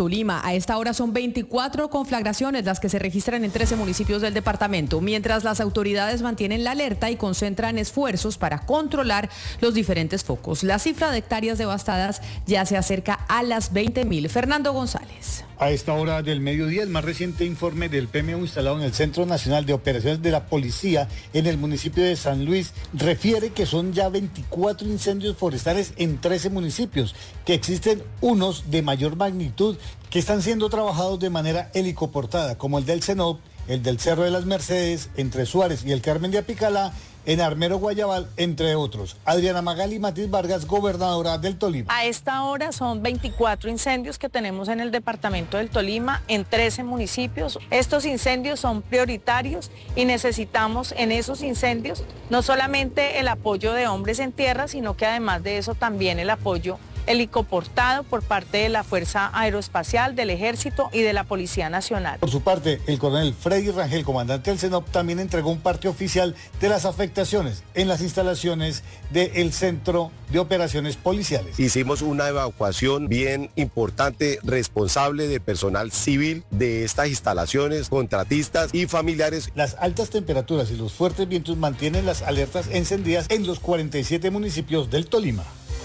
Tolima. A esta hora son 24 conflagraciones las que se registran en 13 municipios del departamento, mientras las autoridades mantienen la alerta y concentran esfuerzos para controlar los diferentes focos. La cifra de hectáreas devastadas ya se acerca a las 20.000. Fernando González. A esta hora del mediodía, el más reciente informe del PMU instalado en el Centro Nacional de Operaciones de la Policía en el municipio de San Luis refiere que son ya 24 incendios forestales en 13 municipios, que existen unos de mayor magnitud que están siendo trabajados de manera helicoportada, como el del Cenop, el del Cerro de las Mercedes, entre Suárez y el Carmen de Apicalá, en Armero Guayabal, entre otros. Adriana Magali Matiz Vargas, gobernadora del Tolima. A esta hora son 24 incendios que tenemos en el departamento del Tolima, en 13 municipios. Estos incendios son prioritarios y necesitamos en esos incendios no solamente el apoyo de hombres en tierra, sino que además de eso también el apoyo helicoportado por parte de la Fuerza Aeroespacial, del Ejército y de la Policía Nacional. Por su parte, el coronel Freddy Rangel, comandante del CENOP, también entregó un parte oficial de las afectaciones en las instalaciones del Centro de Operaciones Policiales. Hicimos una evacuación bien importante, responsable de personal civil de estas instalaciones, contratistas y familiares. Las altas temperaturas y los fuertes vientos mantienen las alertas encendidas en los 47 municipios del Tolima.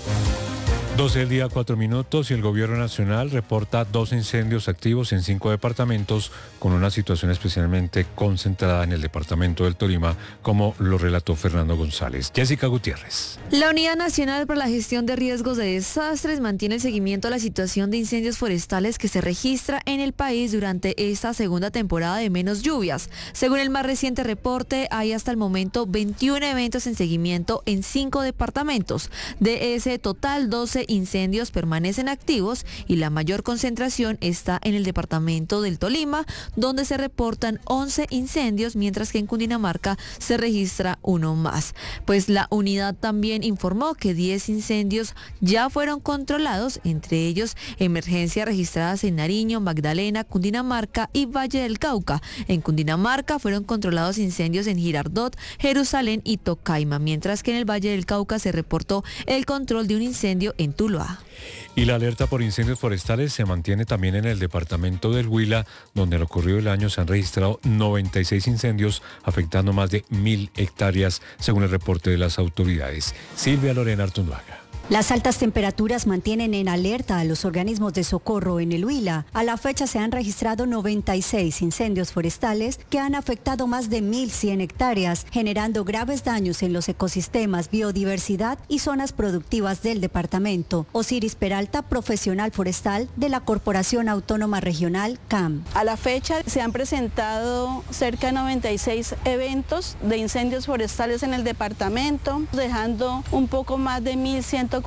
12 del día, 4 minutos, y el gobierno nacional reporta 2 incendios activos en 5 departamentos, con una situación especialmente concentrada en el departamento del Tolima, como lo relató Fernando González. Jessica Gutiérrez. La Unidad Nacional para la Gestión de Riesgos de Desastres mantiene el seguimiento a la situación de incendios forestales que se registra en el país durante esta segunda temporada de menos lluvias. Según el más reciente reporte, hay hasta el momento 21 eventos en seguimiento en 5 departamentos. De ese total, 12 incendios permanecen activos y la mayor concentración está en el departamento del Tolima, donde se reportan 11 incendios, mientras que en Cundinamarca se registra uno más. Pues la unidad también informó que 10 incendios ya fueron controlados, entre ellos emergencias registradas en Nariño, Magdalena, Cundinamarca y Valle del Cauca. En Cundinamarca fueron controlados incendios en Girardot, Jerusalén y Tocaima, mientras que en el Valle del Cauca se reportó el control de un incendio en Tuluá. Y la alerta por incendios forestales se mantiene también en el departamento del Huila, donde en lo ocurrido del año se han registrado 96 incendios afectando más de 1.000 hectáreas, según el reporte de las autoridades. Silvia Lorena Artunduaga. Las altas temperaturas mantienen en alerta a los organismos de socorro en el Huila. A la fecha se han registrado 96 incendios forestales que han afectado más de 1.100 hectáreas, generando graves daños en los ecosistemas, biodiversidad y zonas productivas del departamento. Osiris Peralta, profesional forestal de la Corporación Autónoma Regional, CAM. A la fecha se han presentado cerca de 96 eventos de incendios forestales en el departamento, dejando un poco más de 1.141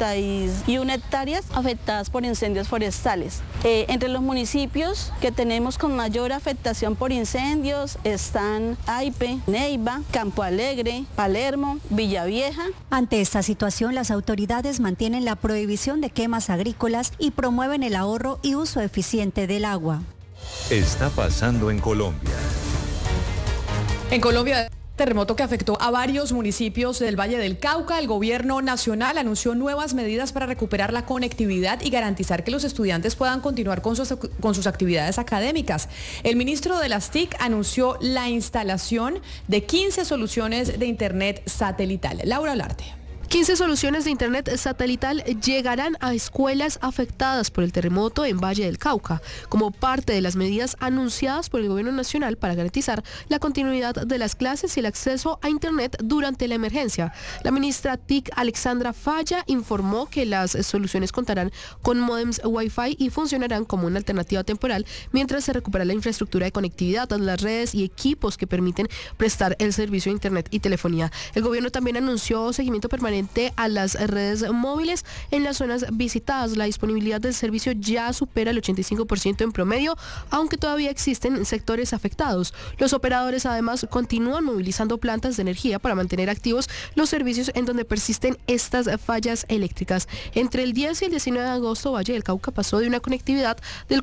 hectáreas afectadas por incendios forestales. Entre los municipios que tenemos con mayor afectación por incendios están Aipe, Neiva, Campo Alegre, Palermo, Villavieja. Ante esta situación, las autoridades mantienen la prohibición de quemas agrícolas y promueven el ahorro y uso eficiente del agua. Está pasando en Colombia. En Colombia, terremoto que afectó a varios municipios del Valle del Cauca. El gobierno nacional anunció nuevas medidas para recuperar la conectividad y garantizar que los estudiantes puedan continuar con sus actividades académicas. El ministro de las TIC anunció la instalación de 15 soluciones de internet satelital. Laura Olarte. 15 soluciones de internet satelital llegarán a escuelas afectadas por el terremoto en Valle del Cauca, como parte de las medidas anunciadas por el gobierno nacional para garantizar la continuidad de las clases y el acceso a internet durante la emergencia. La ministra TIC, Alexandra Falla, informó que las soluciones contarán con módems Wi-Fi y funcionarán como una alternativa temporal mientras se recupera la infraestructura de conectividad, las redes y equipos que permiten prestar el servicio de internet y telefonía. El gobierno también anunció seguimiento permanente a las redes móviles en las zonas visitadas. La disponibilidad del servicio ya supera el 85% en promedio, aunque todavía existen sectores afectados. Los operadores además continúan movilizando plantas de energía para mantener activos los servicios en donde persisten estas fallas eléctricas. Entre el 10 y el 19 de agosto, Valle del Cauca pasó de una conectividad del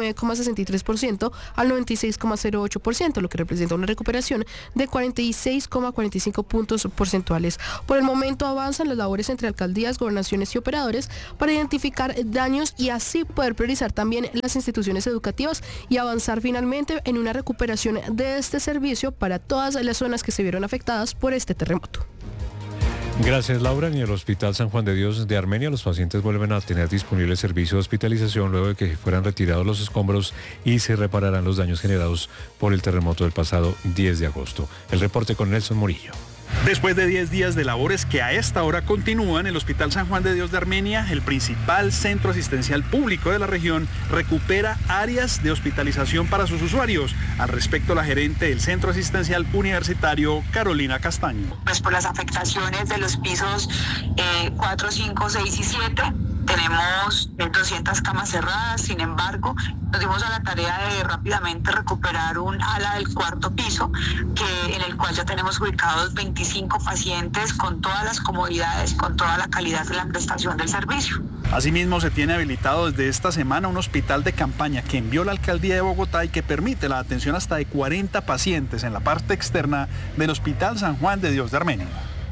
49,63% al 96,08%, lo que representa una recuperación de 46,45 puntos porcentuales. Por el momento avanza avanzan las labores entre alcaldías, gobernaciones y operadores para identificar daños y así poder priorizar también las instituciones educativas y avanzar finalmente en una recuperación de este servicio para todas las zonas que se vieron afectadas por este terremoto. Gracias, Laura. En el Hospital San Juan de Dios de Armenia los pacientes vuelven a tener disponible el servicio de hospitalización luego de que fueran retirados los escombros y se repararán los daños generados por el terremoto del pasado 10 de agosto. El reporte con Nelson Murillo. Después de 10 días de labores que a esta hora continúan, el Hospital San Juan de Dios de Armenia, el principal centro asistencial público de la región, recupera áreas de hospitalización para sus usuarios. Al respecto, la gerente del Centro Asistencial Universitario, Carolina Castaño. Pues por las afectaciones de los pisos 4, 5, 6 y 7, tenemos 200 camas cerradas. Sin embargo, nos dimos a la tarea de rápidamente recuperar un ala del cuarto piso, en el cual ya tenemos ubicados 25 pacientes con todas las comodidades, con toda la calidad de la prestación del servicio. Asimismo, se tiene habilitado desde esta semana un hospital de campaña que envió la Alcaldía de Bogotá y que permite la atención hasta de 40 pacientes en la parte externa del Hospital San Juan de Dios de Armenia.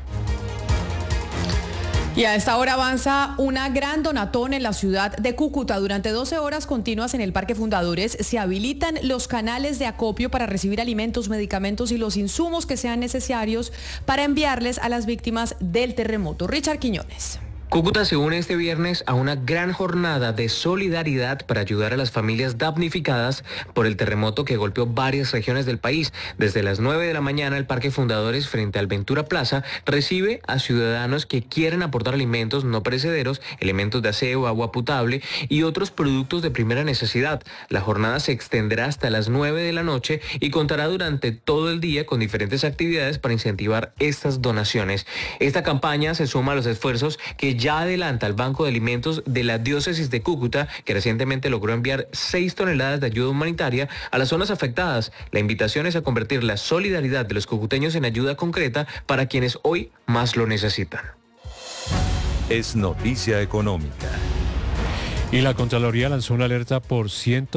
Y a esta hora avanza una gran donatón en la ciudad de Cúcuta. Durante 12 horas continuas en el Parque Fundadores se habilitan los canales de acopio para recibir alimentos, medicamentos y los insumos que sean necesarios para enviarles a las víctimas del terremoto. Richard Quiñones. Cúcuta se une este viernes a una gran jornada de solidaridad para ayudar a las familias damnificadas por el terremoto que golpeó varias regiones del país. Desde las 9 de la mañana, el Parque Fundadores, frente al Ventura Plaza, recibe a ciudadanos que quieren aportar alimentos no perecederos, elementos de aseo, agua potable y otros productos de primera necesidad. La jornada se extenderá hasta las 9 de la noche y contará durante todo el día con diferentes actividades para incentivar estas donaciones. Esta campaña se suma a los esfuerzos que ya adelanta el Banco de Alimentos de la Diócesis de Cúcuta, que recientemente logró enviar 6 toneladas de ayuda humanitaria a las zonas afectadas. La invitación es a convertir la solidaridad de los cucuteños en ayuda concreta para quienes hoy más lo necesitan. Es noticia económica. Y la Contraloría lanzó una alerta por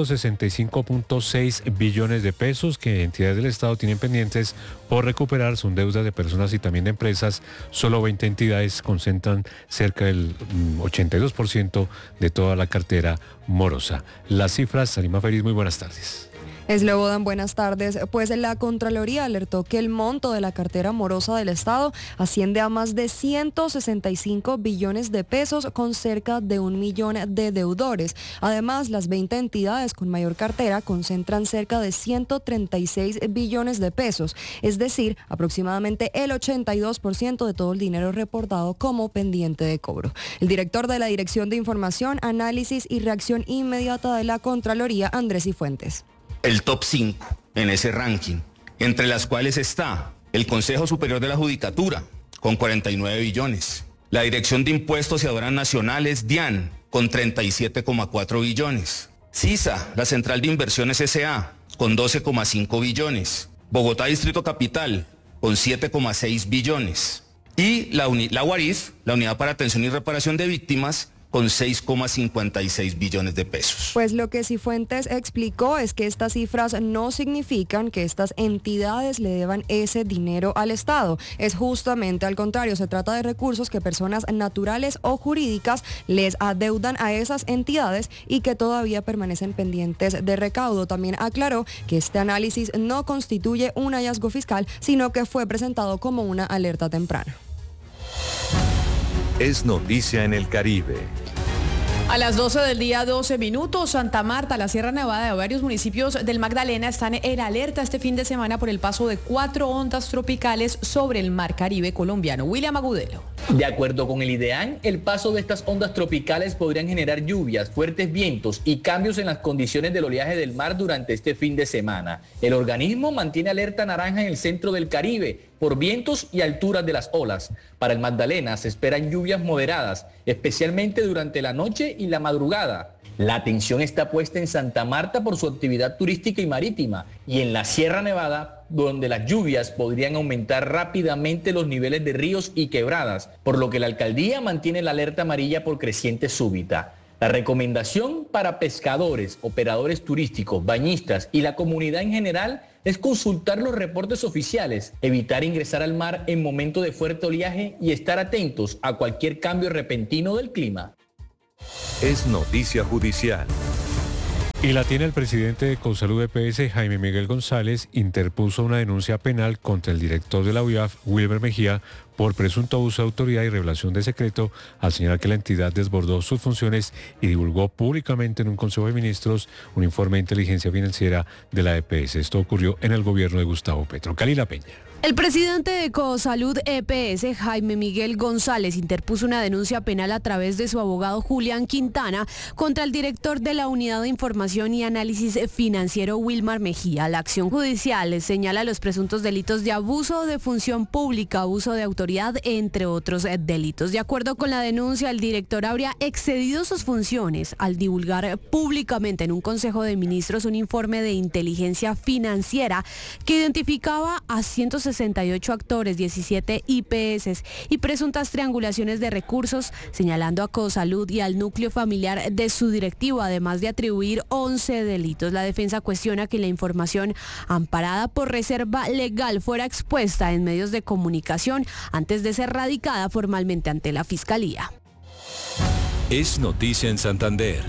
165.6 billones de pesos que entidades del Estado tienen pendientes por recuperar. Son deudas de personas y también de empresas. Solo 20 entidades concentran cerca del 82% de toda la cartera morosa. Las cifras, Salima Feliz, muy buenas tardes. Slobodan, buenas tardes. Pues la Contraloría alertó que el monto de la cartera morosa del Estado asciende a más de 165 billones de pesos con cerca de 1 millón de deudores. Además, las 20 entidades con mayor cartera concentran cerca de 136 billones de pesos, es decir, aproximadamente el 82% de todo el dinero reportado como pendiente de cobro. El director de la Dirección de Información, Análisis y Reacción Inmediata de la Contraloría, Andrés Cifuentes. El top 5 en ese ranking, entre las cuales está el Consejo Superior de la Judicatura, con 49 billones, la Dirección de Impuestos y Aduanas Nacionales, DIAN, con 37,4 billones, CISA, la Central de Inversiones S.A., con 12,5 billones, Bogotá Distrito Capital, con 7,6 billones, y la UARIF, la Unidad para Atención y Reparación de Víctimas, con 6,56 billones de pesos. Pues lo que Cifuentes explicó es que estas cifras no significan que estas entidades le deban ese dinero al Estado. Es justamente al contrario, se trata de recursos que personas naturales o jurídicas les adeudan a esas entidades y que todavía permanecen pendientes de recaudo. También aclaró que este análisis no constituye un hallazgo fiscal, sino que fue presentado como una alerta temprana. Es noticia en el Caribe. A las 12 del día, 12 minutos, Santa Marta, la Sierra Nevada de varios municipios del Magdalena están en alerta este fin de semana por el paso de 4 ondas tropicales sobre el mar Caribe colombiano. William Agudelo. De acuerdo con el IDEAN, el paso de estas ondas tropicales podrían generar lluvias, fuertes vientos y cambios en las condiciones del oleaje del mar durante este fin de semana. El organismo mantiene alerta naranja en el centro del Caribe por vientos y alturas de las olas. Para el Magdalena se esperan lluvias moderadas, especialmente durante la noche y la madrugada. La atención está puesta en Santa Marta por su actividad turística y marítima y en la Sierra Nevada, donde las lluvias podrían aumentar rápidamente los niveles de ríos y quebradas, por lo que la alcaldía mantiene la alerta amarilla por creciente súbita. La recomendación para pescadores, operadores turísticos, bañistas y la comunidad en general es consultar los reportes oficiales, evitar ingresar al mar en momento de fuerte oleaje y estar atentos a cualquier cambio repentino del clima. Es noticia judicial. Y la tiene el presidente de Ecosalud EPS, Jaime Miguel González, interpuso una denuncia penal contra el director de la UIAF, Wilmer Mejía, por presunto abuso de autoridad y revelación de secreto, al señalar que la entidad desbordó sus funciones y divulgó públicamente en un Consejo de Ministros un informe de inteligencia financiera de la EPS. Esto ocurrió en el gobierno de Gustavo Petro. Calila Peña. El presidente de Ecosalud EPS, Jaime Miguel González, interpuso una denuncia penal a través de su abogado Julián Quintana contra el director de la Unidad de Información y Análisis Financiero, Wilmer Mejía. La acción judicial señala los presuntos delitos de abuso de función pública, abuso de autoridad, entre otros delitos. De acuerdo con la denuncia, el director habría excedido sus funciones al divulgar públicamente en un Consejo de Ministros un informe de inteligencia financiera que identificaba a 168 actores, 17 IPS y presuntas triangulaciones de recursos, señalando a Ecosalud y al núcleo familiar de su directivo, además de atribuir 11 delitos. La defensa cuestiona que la información amparada por reserva legal fuera expuesta en medios de comunicación antes de ser radicada formalmente ante la Fiscalía. Es noticia en Santander.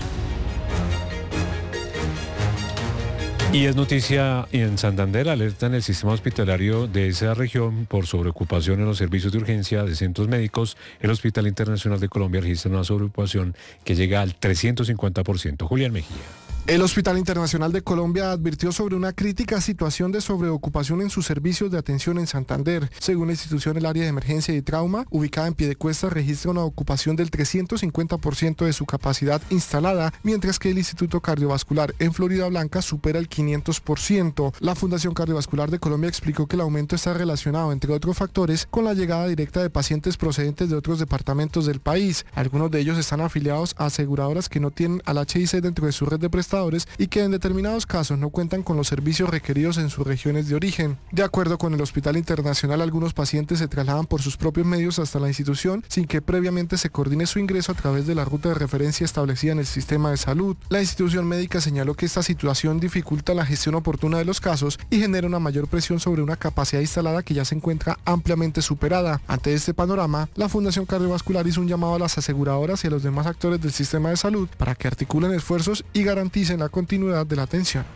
Y es noticia en Santander, alertan el sistema hospitalario de esa región por sobreocupación en los servicios de urgencia de centros médicos. El Hospital Internacional de Colombia registra una sobreocupación que llega al 350%. Julián Mejía. El Hospital Internacional de Colombia advirtió sobre una crítica situación de sobreocupación en sus servicios de atención en Santander. Según la institución, el área de emergencia y trauma, ubicada en Piedecuesta, registra una ocupación del 350% de su capacidad instalada, mientras que el Instituto Cardiovascular en Florida Blanca supera el 500%. La Fundación Cardiovascular de Colombia explicó que el aumento está relacionado, entre otros factores, con la llegada directa de pacientes procedentes de otros departamentos del país. Algunos de ellos están afiliados a aseguradoras que no tienen al HIC dentro de su red de prestadores y que en determinados casos no cuentan con los servicios requeridos en sus regiones de origen. De acuerdo con el Hospital Internacional, algunos pacientes se trasladan por sus propios medios hasta la institución sin que previamente se coordine su ingreso a través de la ruta de referencia establecida en el sistema de salud. La institución médica señaló que esta situación dificulta la gestión oportuna de los casos y genera una mayor presión sobre una capacidad instalada que ya se encuentra ampliamente superada. Ante este panorama, la Fundación Cardiovascular hizo un llamado a las aseguradoras y a los demás actores del sistema de salud para que articulen esfuerzos y garanticen la continuidad de la atención.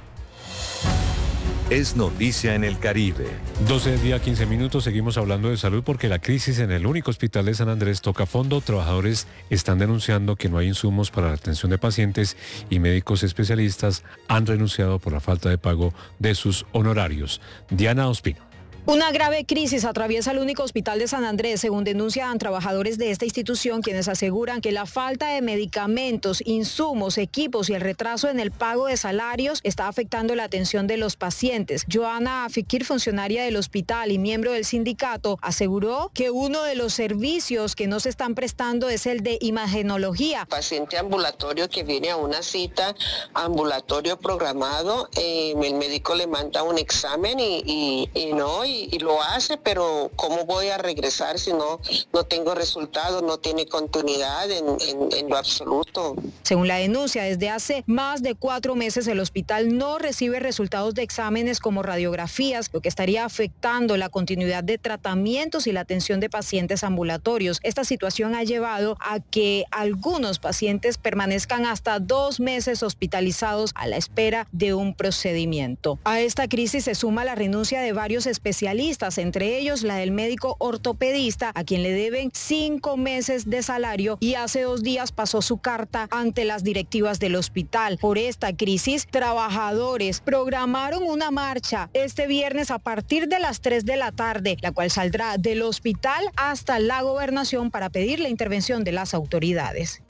Es noticia en el Caribe. 12 del día, 15 minutos. Seguimos hablando de salud porque la crisis en el único hospital de San Andrés toca fondo. Trabajadores están denunciando que no hay insumos para la atención de pacientes y médicos especialistas han renunciado por la falta de pago de sus honorarios. Diana Ospino. Una grave crisis atraviesa el único hospital de San Andrés, según denuncian trabajadores de esta institución, quienes aseguran que la falta de medicamentos, insumos, equipos y el retraso en el pago de salarios está afectando la atención de los pacientes. Joana Fikir, funcionaria del hospital y miembro del sindicato, aseguró que uno de los servicios que no se están prestando es el de imagenología. Paciente ambulatorio que viene a una cita ambulatorio programado, el médico le manda un examen y lo hace, pero ¿cómo voy a regresar si no tengo resultados, no tiene continuidad en lo absoluto? Según la denuncia, desde hace más de 4 meses el hospital no recibe resultados de exámenes como radiografías, lo que estaría afectando la continuidad de tratamientos y la atención de pacientes ambulatorios. Esta situación ha llevado a que algunos pacientes permanezcan hasta 2 meses hospitalizados a la espera de un procedimiento. A esta crisis se suma la renuncia de varios especialistas, entre ellos la del médico ortopedista, a quien le deben 5 meses de salario y hace 2 días pasó su carta ante las directivas del hospital. Por esta crisis, trabajadores programaron una marcha este viernes a partir de las 3 de la tarde, la cual saldrá del hospital hasta la gobernación para pedir la intervención de las autoridades.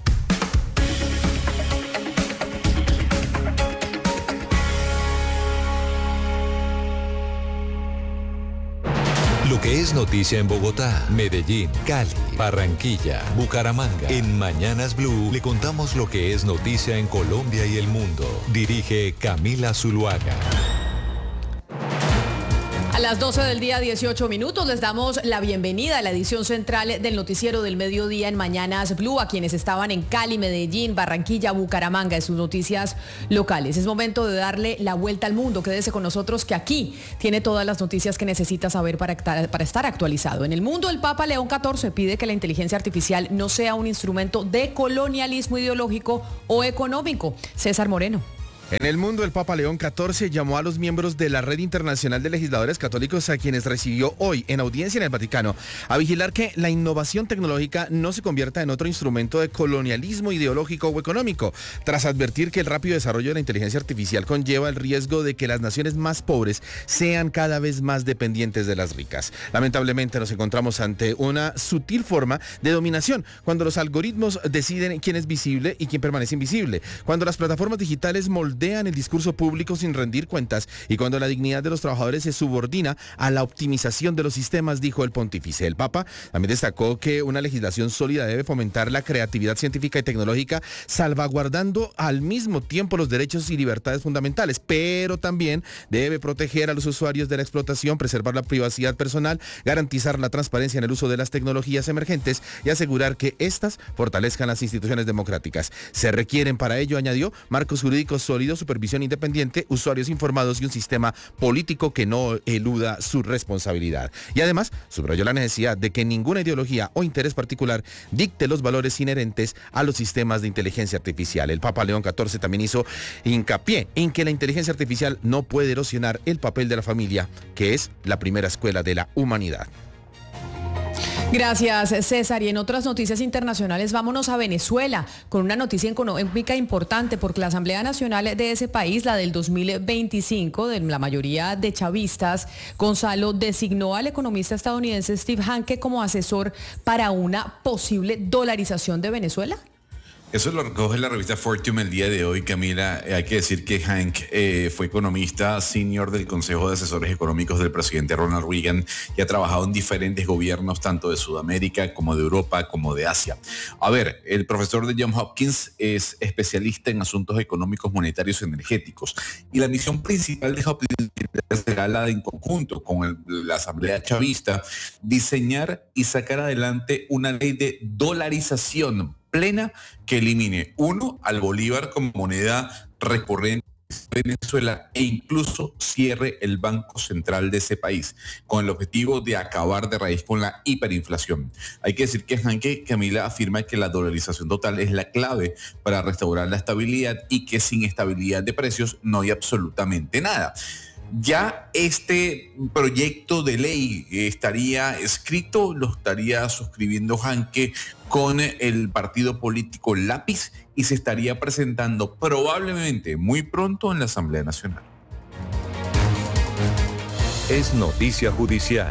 Lo que es noticia en Bogotá, Medellín, Cali, Barranquilla, Bucaramanga. En Mañanas Blue le contamos lo que es noticia en Colombia y el mundo. Dirige Camila Zuluaga. A las 12 del día, 18 minutos, les damos la bienvenida a la edición central del noticiero del mediodía en Mañanas Blue, a quienes estaban en Cali, Medellín, Barranquilla, Bucaramanga, en sus noticias locales. Es momento de darle la vuelta al mundo. Quédese con nosotros, que aquí tiene todas las noticias que necesita saber para estar actualizado. En el mundo, el Papa León XIV pide que la inteligencia artificial no sea un instrumento de colonialismo ideológico o económico. César Moreno. En el mundo, el Papa León XIV llamó a los miembros de la Red Internacional de Legisladores Católicos, a quienes recibió hoy en audiencia en el Vaticano, a vigilar que la innovación tecnológica no se convierta en otro instrumento de colonialismo ideológico o económico, tras advertir que el rápido desarrollo de la inteligencia artificial conlleva el riesgo de que las naciones más pobres sean cada vez más dependientes de las ricas. Lamentablemente nos encontramos ante una sutil forma de dominación, cuando los algoritmos deciden quién es visible y quién permanece invisible, cuando las plataformas digitales moldean el discurso público sin rendir cuentas y cuando la dignidad de los trabajadores se subordina a la optimización de los sistemas, dijo el pontífice. El Papa también destacó que una legislación sólida debe fomentar la creatividad científica y tecnológica, salvaguardando al mismo tiempo los derechos y libertades fundamentales, pero también debe proteger a los usuarios de la explotación, preservar la privacidad personal, garantizar la transparencia en el uso de las tecnologías emergentes y asegurar que éstas fortalezcan las instituciones democráticas. Se requieren para ello, añadió, marcos jurídicos sólidos, supervisión independiente, usuarios informados y un sistema político que no eluda su responsabilidad. Y además, subrayó la necesidad de que ninguna ideología o interés particular dicte los valores inherentes a los sistemas de inteligencia artificial. El Papa León XIV también hizo hincapié en que la inteligencia artificial no puede erosionar el papel de la familia, que es la primera escuela de la humanidad. Gracias, César. Y en otras noticias internacionales, vámonos a Venezuela con una noticia económica importante, porque la Asamblea Nacional de ese país, la del 2025, de la mayoría de chavistas, Gonzalo, designó al economista estadounidense Steve Hanke como asesor para una posible dolarización de Venezuela. Eso lo recoge la revista Fortune el día de hoy, Camila. Hay que decir que Hank fue economista senior del Consejo de Asesores Económicos del presidente Ronald Reagan y ha trabajado en diferentes gobiernos, tanto de Sudamérica como de Europa, como de Asia. A ver, el profesor de Johns Hopkins es especialista en asuntos económicos, monetarios y energéticos. Y la misión principal de Hopkins será la de, en conjunto con la Asamblea Chavista, diseñar y sacar adelante una ley de dolarización plena que elimine, uno, al bolívar como moneda recurrente de Venezuela e incluso cierre el Banco Central de ese país, con el objetivo de acabar de raíz con la hiperinflación. Hay que decir que Hanke, Camila, afirma que la dolarización total es la clave para restaurar la estabilidad y que sin estabilidad de precios no hay absolutamente nada. Ya este proyecto de ley estaría escrito, lo estaría suscribiendo Hanke con el partido político Lápiz y se estaría presentando probablemente muy pronto en la Asamblea Nacional. Es noticia judicial.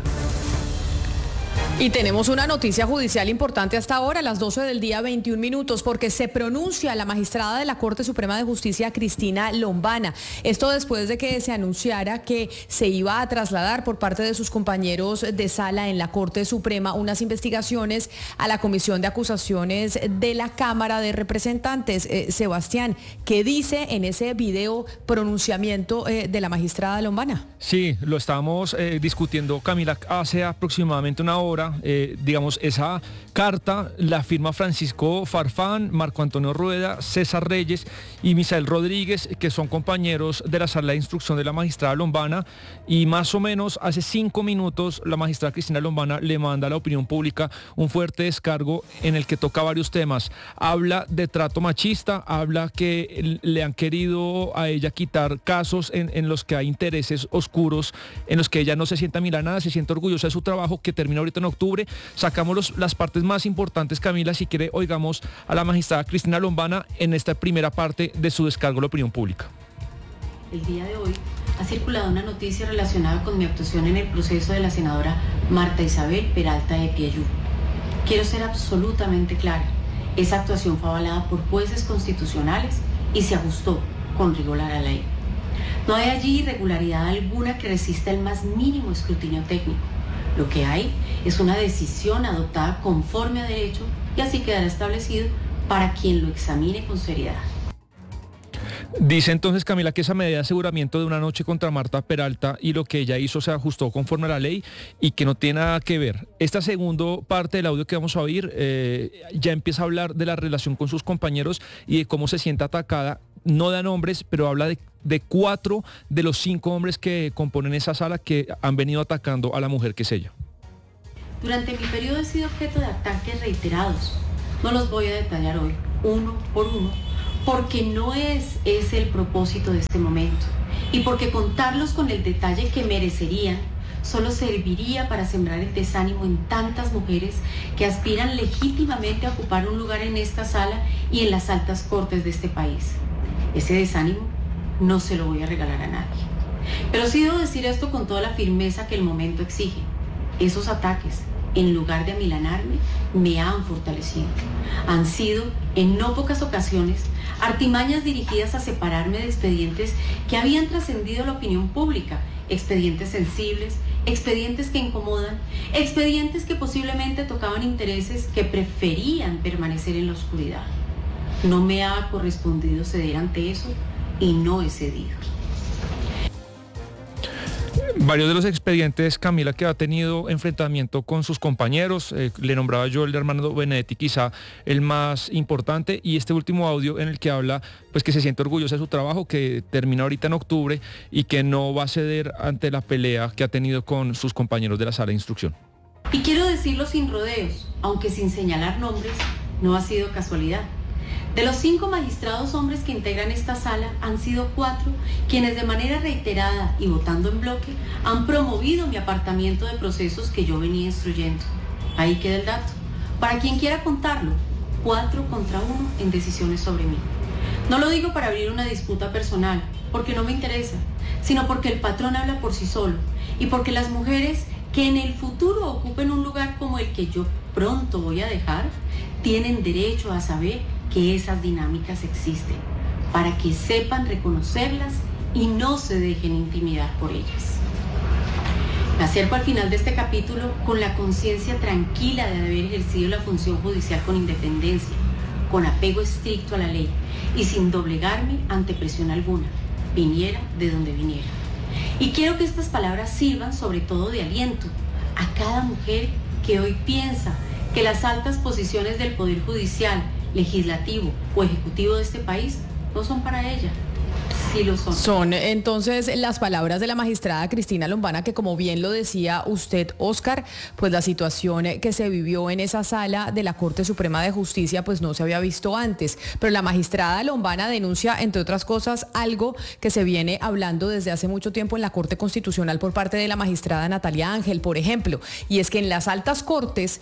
Y tenemos una noticia judicial importante hasta ahora, a las 12 del día, 21 minutos, porque se pronuncia la magistrada de la Corte Suprema de Justicia, Cristina Lombana. Esto después de que se anunciara que se iba a trasladar por parte de sus compañeros de sala en la Corte Suprema unas investigaciones a la Comisión de Acusaciones de la Cámara de Representantes. Sebastián, ¿qué dice en ese video pronunciamiento de la magistrada Lombana? Sí, lo estábamos discutiendo, Camila, hace aproximadamente una hora. Digamos, esa carta la firma Francisco Farfán, Marco Antonio Rueda, César Reyes y Misael Rodríguez, que son compañeros de la sala de instrucción de la magistrada Lombana, y más o menos hace 5 minutos la magistrada Cristina Lombana le manda a la opinión pública un fuerte descargo en el que toca varios temas. Habla de trato machista, habla que le han querido a ella quitar casos en los que hay intereses oscuros, en los que ella no se sienta milanada, se siente orgullosa de su trabajo, que termina ahorita en octubre. Sacamos las partes más importantes, Camila. Si quiere, oigamos a la magistrada Cristina Lombana en esta primera parte de su descargo a la opinión pública. El día de hoy ha circulado una noticia relacionada con mi actuación en el proceso de la senadora Marta Isabel Peralta de Pieyú. Quiero ser absolutamente clara. Esa actuación fue avalada por jueces constitucionales y se ajustó con rigor a la ley. No hay allí irregularidad alguna que resista el más mínimo escrutinio técnico. Lo que hay es una decisión adoptada conforme a derecho y así quedará establecido para quien lo examine con seriedad. Dice entonces Camila que esa medida de aseguramiento de una noche contra Marta Peralta y lo que ella hizo se ajustó conforme a la ley y que no tiene nada que ver. Esta segunda parte del audio que vamos a oír ya empieza a hablar de la relación con sus compañeros y de cómo se siente atacada. No da nombres, pero habla de 4 de los 5 hombres que componen esa sala que han venido atacando a la mujer que es ella. Durante mi periodo he sido objeto de ataques reiterados. No los voy a detallar hoy, uno por uno, porque no es ese el propósito de este momento y porque contarlos con el detalle que merecerían solo serviría para sembrar el desánimo en tantas mujeres que aspiran legítimamente a ocupar un lugar en esta sala y en las altas cortes de este país. Ese desánimo no se lo voy a regalar a nadie. Pero sí debo decir esto con toda la firmeza que el momento exige. Esos ataques, en lugar de amilanarme, me han fortalecido. Han sido, en no pocas ocasiones, artimañas dirigidas a separarme de expedientes que habían trascendido la opinión pública, expedientes sensibles, expedientes que incomodan, expedientes que posiblemente tocaban intereses que preferían permanecer en la oscuridad. No me ha correspondido ceder ante eso y no he cedido. Varios de los expedientes, Camila, que ha tenido enfrentamiento con sus compañeros, le nombraba yo el de Armando Benedetti, quizá el más importante, y este último audio en el que habla pues que se siente orgulloso de su trabajo, que termina ahorita en octubre y que no va a ceder ante la pelea que ha tenido con sus compañeros de la sala de instrucción. Y quiero decirlo sin rodeos, aunque sin señalar nombres, no ha sido casualidad. De los 5 magistrados hombres que integran esta sala, han sido 4 quienes de manera reiterada y votando en bloque han promovido mi apartamiento de procesos que yo venía instruyendo. Ahí queda el dato. Para quien quiera contarlo, 4 contra 1 en decisiones sobre mí. No lo digo para abrir una disputa personal, porque no me interesa, sino porque el patrón habla por sí solo y porque las mujeres que en el futuro ocupen un lugar como el que yo pronto voy a dejar, tienen derecho a saber que esas dinámicas existen, para que sepan reconocerlas y no se dejen intimidar por ellas. Me acerco al final de este capítulo con la conciencia tranquila de haber ejercido la función judicial con independencia, con apego estricto a la ley y sin doblegarme ante presión alguna, viniera de donde viniera. Y quiero que estas palabras sirvan sobre todo de aliento a cada mujer que hoy piensa que las altas posiciones del Poder Judicial, legislativo o ejecutivo de este país no son para ella. Sí lo son. Son entonces las palabras de la magistrada Cristina Lombana, que como bien lo decía usted, Oscar, pues la situación que se vivió en esa sala de la Corte Suprema de Justicia pues no se había visto antes. Pero la magistrada Lombana denuncia, entre otras cosas, algo que se viene hablando desde hace mucho tiempo en la Corte Constitucional por parte de la magistrada Natalia Ángel, por ejemplo, y es que en las altas cortes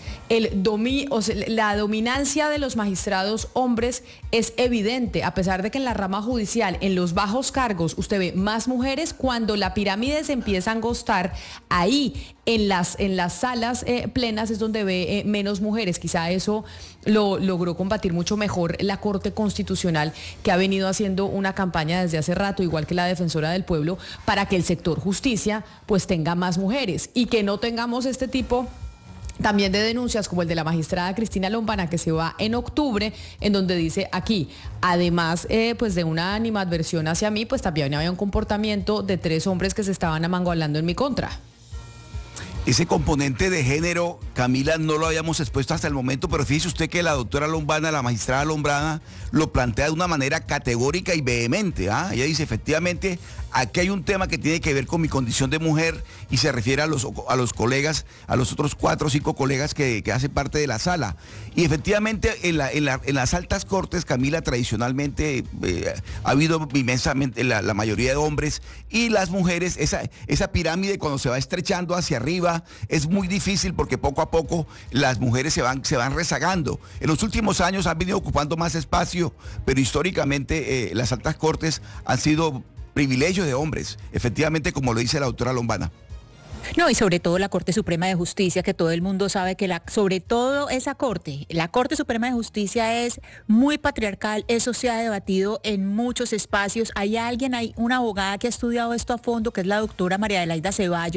la dominancia de los magistrados hombres es evidente, a pesar de que en la rama judicial, en los bajos cargos, usted ve más mujeres. Cuando la pirámide se empieza a angostar, ahí en las salas plenas es donde ve menos mujeres. Quizá eso lo logró combatir mucho mejor la Corte Constitucional, que ha venido haciendo una campaña desde hace rato, igual que la Defensora del Pueblo, para que el sector justicia pues tenga más mujeres y que no tengamos este tipo también de denuncias como el de la magistrada Cristina Lombana, que se va en octubre, en donde dice aquí, además pues de una animadversión hacia mí, pues también había un comportamiento de 3 hombres que se estaban amangoalando en mi contra. Ese componente de género, Camila, no lo habíamos expuesto hasta el momento, pero fíjese usted que la doctora Lombana, la magistrada Lombana, lo plantea de una manera categórica y vehemente. Ella dice, efectivamente, aquí hay un tema que tiene que ver con mi condición de mujer y se refiere a los colegas, a los otros 4 o 5 colegas que hacen parte de la sala. Y efectivamente, en las altas cortes, Camila, tradicionalmente ha habido inmensamente la mayoría de hombres, y las mujeres, esa pirámide cuando se va estrechando hacia arriba, es muy difícil porque poco a poco las mujeres se van rezagando. En los últimos años han venido ocupando más espacio, pero históricamente las altas cortes han sido privilegio de hombres, efectivamente, como lo dice la doctora Lombana. No, y sobre todo la Corte Suprema de Justicia, que todo el mundo sabe que sobre todo esa Corte, la Corte Suprema de Justicia es muy patriarcal, eso se ha debatido en muchos espacios. Hay una abogada que ha estudiado esto a fondo, que es la doctora María Adelaida Ceballos,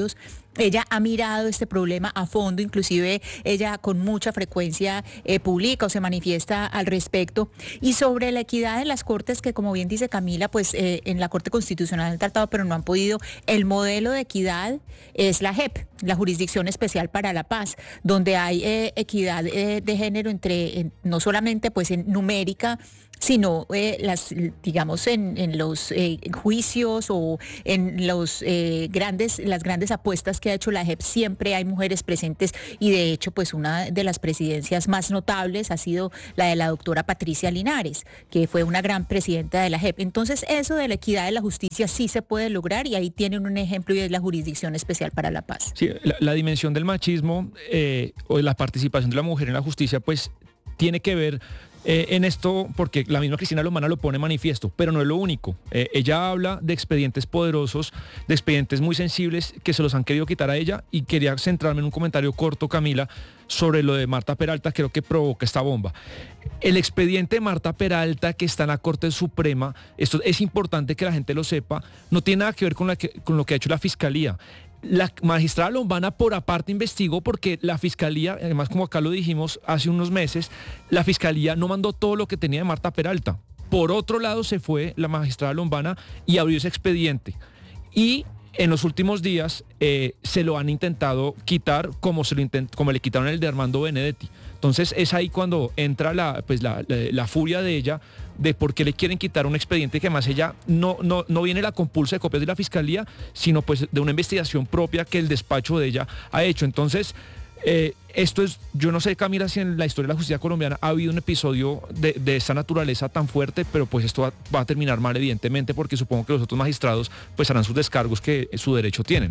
Ella ha mirado este problema a fondo, inclusive ella con mucha frecuencia publica o se manifiesta al respecto. Y sobre la equidad en las cortes, que como bien dice Camila, pues en la Corte Constitucional han tratado, pero no han podido. El modelo de equidad es la JEP, la Jurisdicción Especial para la Paz, donde hay equidad de género no solamente pues en numérica, sino digamos en los juicios o en las grandes apuestas que ha hecho la JEP, siempre hay mujeres presentes, y de hecho pues una de las presidencias más notables ha sido la de la doctora Patricia Linares, que fue una gran presidenta de la JEP. Entonces eso de la equidad de la justicia sí se puede lograr, y ahí tienen un ejemplo, y es la Jurisdicción Especial para la Paz. Sí, la dimensión del machismo o de la participación de la mujer en la justicia pues tiene que ver en esto, porque la misma Cristina Lombana lo pone en manifiesto, pero no es lo único. Ella habla de expedientes poderosos, de expedientes muy sensibles que se los han querido quitar a ella, y quería centrarme en un comentario corto, Camila, sobre lo de Marta Peralta, creo que provoca esta bomba. El expediente de Marta Peralta, que está en la Corte Suprema, esto es importante que la gente lo sepa, no tiene nada que ver con lo que ha hecho la Fiscalía. La magistrada Lombana por aparte investigó, porque la Fiscalía, además como acá lo dijimos hace unos meses, la Fiscalía no mandó todo lo que tenía de Marta Peralta. Por otro lado se fue la magistrada Lombana y abrió ese expediente. Y en los últimos días se lo han intentado quitar como le quitaron el de Armando Benedetti. Entonces es ahí cuando entra la furia de ella, de por qué le quieren quitar un expediente que además ella no viene la compulsa de copias de la Fiscalía, sino pues de una investigación propia que el despacho de ella ha hecho. Entonces, esto es, yo no sé, Camila, si en la historia de la justicia colombiana ha habido un episodio de esta naturaleza tan fuerte, pero pues esto va a terminar mal, evidentemente, porque supongo que los otros magistrados pues harán sus descargos, que su derecho tienen.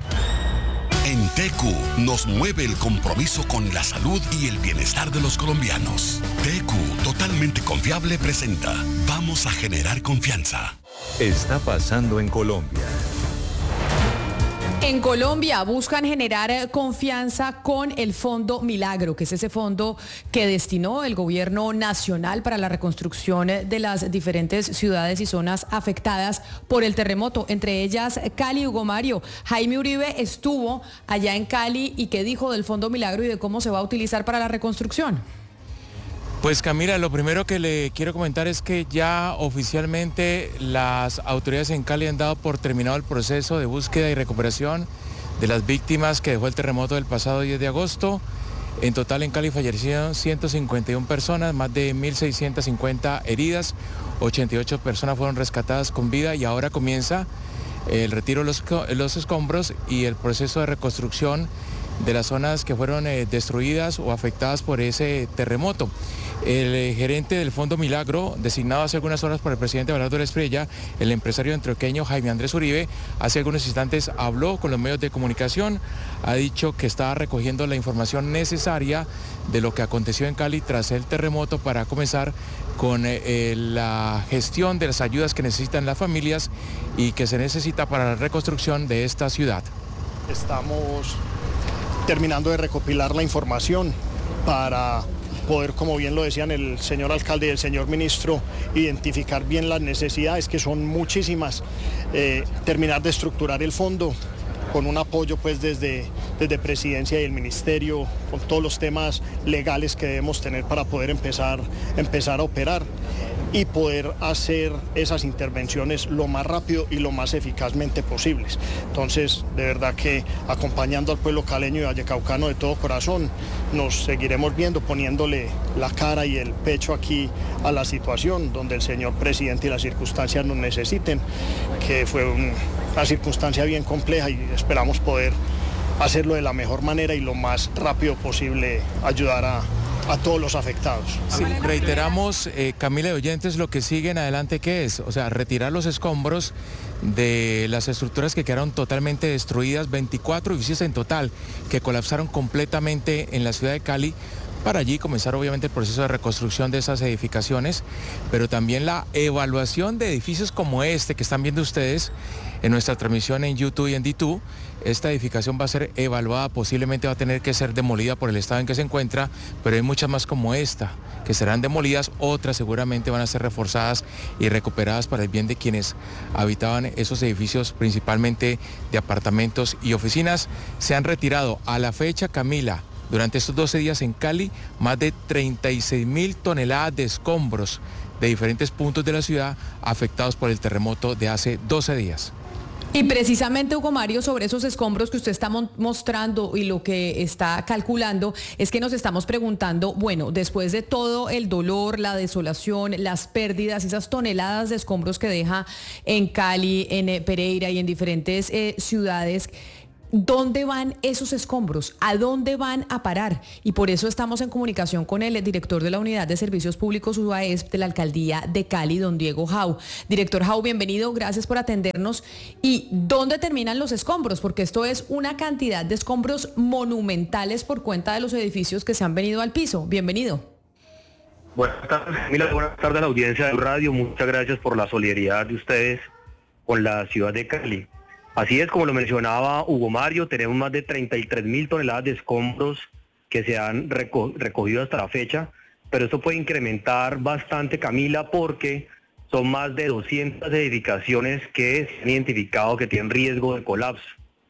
En TQ nos mueve el compromiso con la salud y el bienestar de los colombianos. TQ, totalmente confiable, presenta Vamos a generar confianza. Está pasando en Colombia. En Colombia buscan generar confianza con el Fondo Milagro, que es ese fondo que destinó el gobierno nacional para la reconstrucción de las diferentes ciudades y zonas afectadas por el terremoto, entre ellas Cali. Hugo Mario, Jaime Uribe estuvo allá en Cali, y ¿qué dijo del Fondo Milagro y de cómo se va a utilizar para la reconstrucción? Pues Camila, lo primero que le quiero comentar es que ya oficialmente las autoridades en Cali han dado por terminado el proceso de búsqueda y recuperación de las víctimas que dejó el terremoto del pasado 10 de agosto. En total en Cali fallecieron 151 personas, más de 1.650 heridas, 88 personas fueron rescatadas con vida, y ahora comienza el retiro de los escombros y el proceso de reconstrucción de las zonas que fueron destruidas o afectadas por ese terremoto. El gerente del Fondo Milagro, designado hace algunas horas por el presidente Bernardo Espriella, el empresario antioqueño Jaime Andrés Uribe, hace algunos instantes habló con los medios de comunicación, ha dicho que estaba recogiendo la información necesaria de lo que aconteció en Cali tras el terremoto para comenzar con la gestión de las ayudas que necesitan las familias y que se necesita para la reconstrucción de esta ciudad. Estamos terminando de recopilar la información para poder, como bien lo decían el señor alcalde y el señor ministro, identificar bien las necesidades, que son muchísimas, terminar de estructurar el fondo con un apoyo pues desde Presidencia y el Ministerio, con todos los temas legales que debemos tener para poder empezar a operar y poder hacer esas intervenciones lo más rápido y lo más eficazmente posibles. Entonces, de verdad que acompañando al pueblo caleño y vallecaucano de todo corazón, nos seguiremos viendo, poniéndole la cara y el pecho aquí a la situación donde el señor presidente y las circunstancias nos necesiten, que fue una circunstancia bien compleja, y esperamos poder hacerlo de la mejor manera y lo más rápido posible, ayudar a todos los afectados. Sí, reiteramos, Camila y oyentes, lo que sigue en adelante, ¿qué es? O sea, retirar los escombros de las estructuras que quedaron totalmente destruidas, 24 edificios en total, que colapsaron completamente en la ciudad de Cali para allí comenzar obviamente el proceso de reconstrucción de esas edificaciones, pero también la evaluación de edificios como este que están viendo ustedes en nuestra transmisión en YouTube y en D2. Esta edificación va a ser evaluada, posiblemente va a tener que ser demolida por el estado en que se encuentra, pero hay muchas más como esta que serán demolidas, otras seguramente van a ser reforzadas y recuperadas para el bien de quienes habitaban esos edificios, principalmente de apartamentos y oficinas. Se han retirado a la fecha, Camila, durante estos 12 días en Cali, más de 36.000 toneladas de escombros de diferentes puntos de la ciudad afectados por el terremoto de hace 12 días. Y precisamente, Hugo Mario, sobre esos escombros que usted está mostrando y lo que está calculando, es que nos estamos preguntando, bueno, después de todo el dolor, la desolación, las pérdidas, esas toneladas de escombros que deja en Cali, en Pereira y en diferentes ciudades, ¿dónde van esos escombros? ¿A dónde van a parar? Y por eso estamos en comunicación con el director de la Unidad de Servicios Públicos UAESP de la Alcaldía de Cali, don Diego Jau. Director Jau, bienvenido, gracias por atendernos. ¿Y dónde terminan los escombros? Porque esto es una cantidad de escombros monumentales por cuenta de los edificios que se han venido al piso. Bienvenido. Buenas tardes, Camila. Buenas tardes a la audiencia de radio. Muchas gracias por la solidaridad de ustedes con la ciudad de Cali. Así es, como lo mencionaba Hugo Mario, tenemos más de 33.000 toneladas de escombros que se han recogido hasta la fecha, pero esto puede incrementar bastante, Camila, porque son más de 200 edificaciones que se han identificado que tienen riesgo de colapso.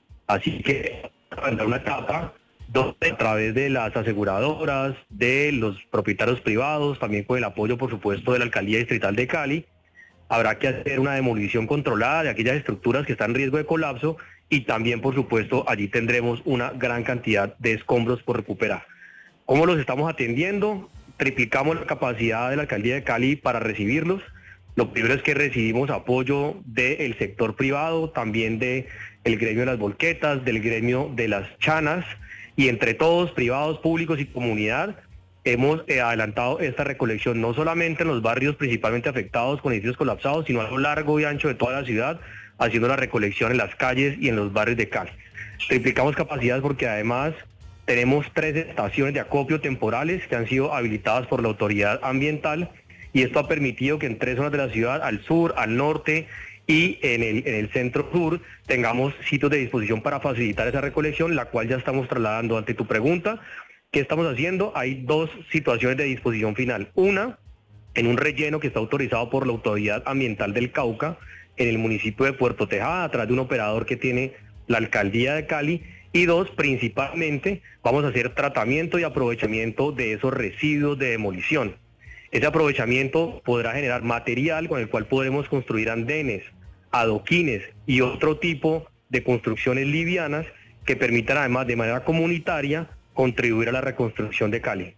Así que en una etapa donde a través de las aseguradoras, de los propietarios privados, también con el apoyo, por supuesto, de la Alcaldía Distrital de Cali, habrá que hacer una demolición controlada de aquellas estructuras que están en riesgo de colapso y también, por supuesto, allí tendremos una gran cantidad de escombros por recuperar. ¿Cómo los estamos atendiendo? Triplicamos la capacidad de la Alcaldía de Cali para recibirlos. Lo primero es que recibimos apoyo del sector privado, también del gremio de las volquetas, del gremio de las chanas, y entre todos, privados, públicos y comunidad, hemos adelantado esta recolección no solamente en los barrios principalmente afectados con edificios colapsados, sino a lo largo y ancho de toda la ciudad, haciendo la recolección en las calles y en los barrios de Cali. Triplicamos capacidades porque además tenemos 3 estaciones de acopio temporales que han sido habilitadas por la autoridad ambiental, y esto ha permitido que en 3 zonas de la ciudad, al sur, al norte y en el centro sur, tengamos sitios de disposición para facilitar esa recolección, la cual ya estamos trasladando. Ante tu pregunta, ¿qué estamos haciendo? Hay 2 situaciones de disposición final. Una, en un relleno que está autorizado por la Autoridad Ambiental del Cauca, en el municipio de Puerto Tejada, a través de un operador que tiene la Alcaldía de Cali. Y 2, principalmente, vamos a hacer tratamiento y aprovechamiento de esos residuos de demolición. Ese aprovechamiento podrá generar material con el cual podremos construir andenes, adoquines y otro tipo de construcciones livianas que permitan, además, de manera comunitaria, contribuir a la reconstrucción de Cali.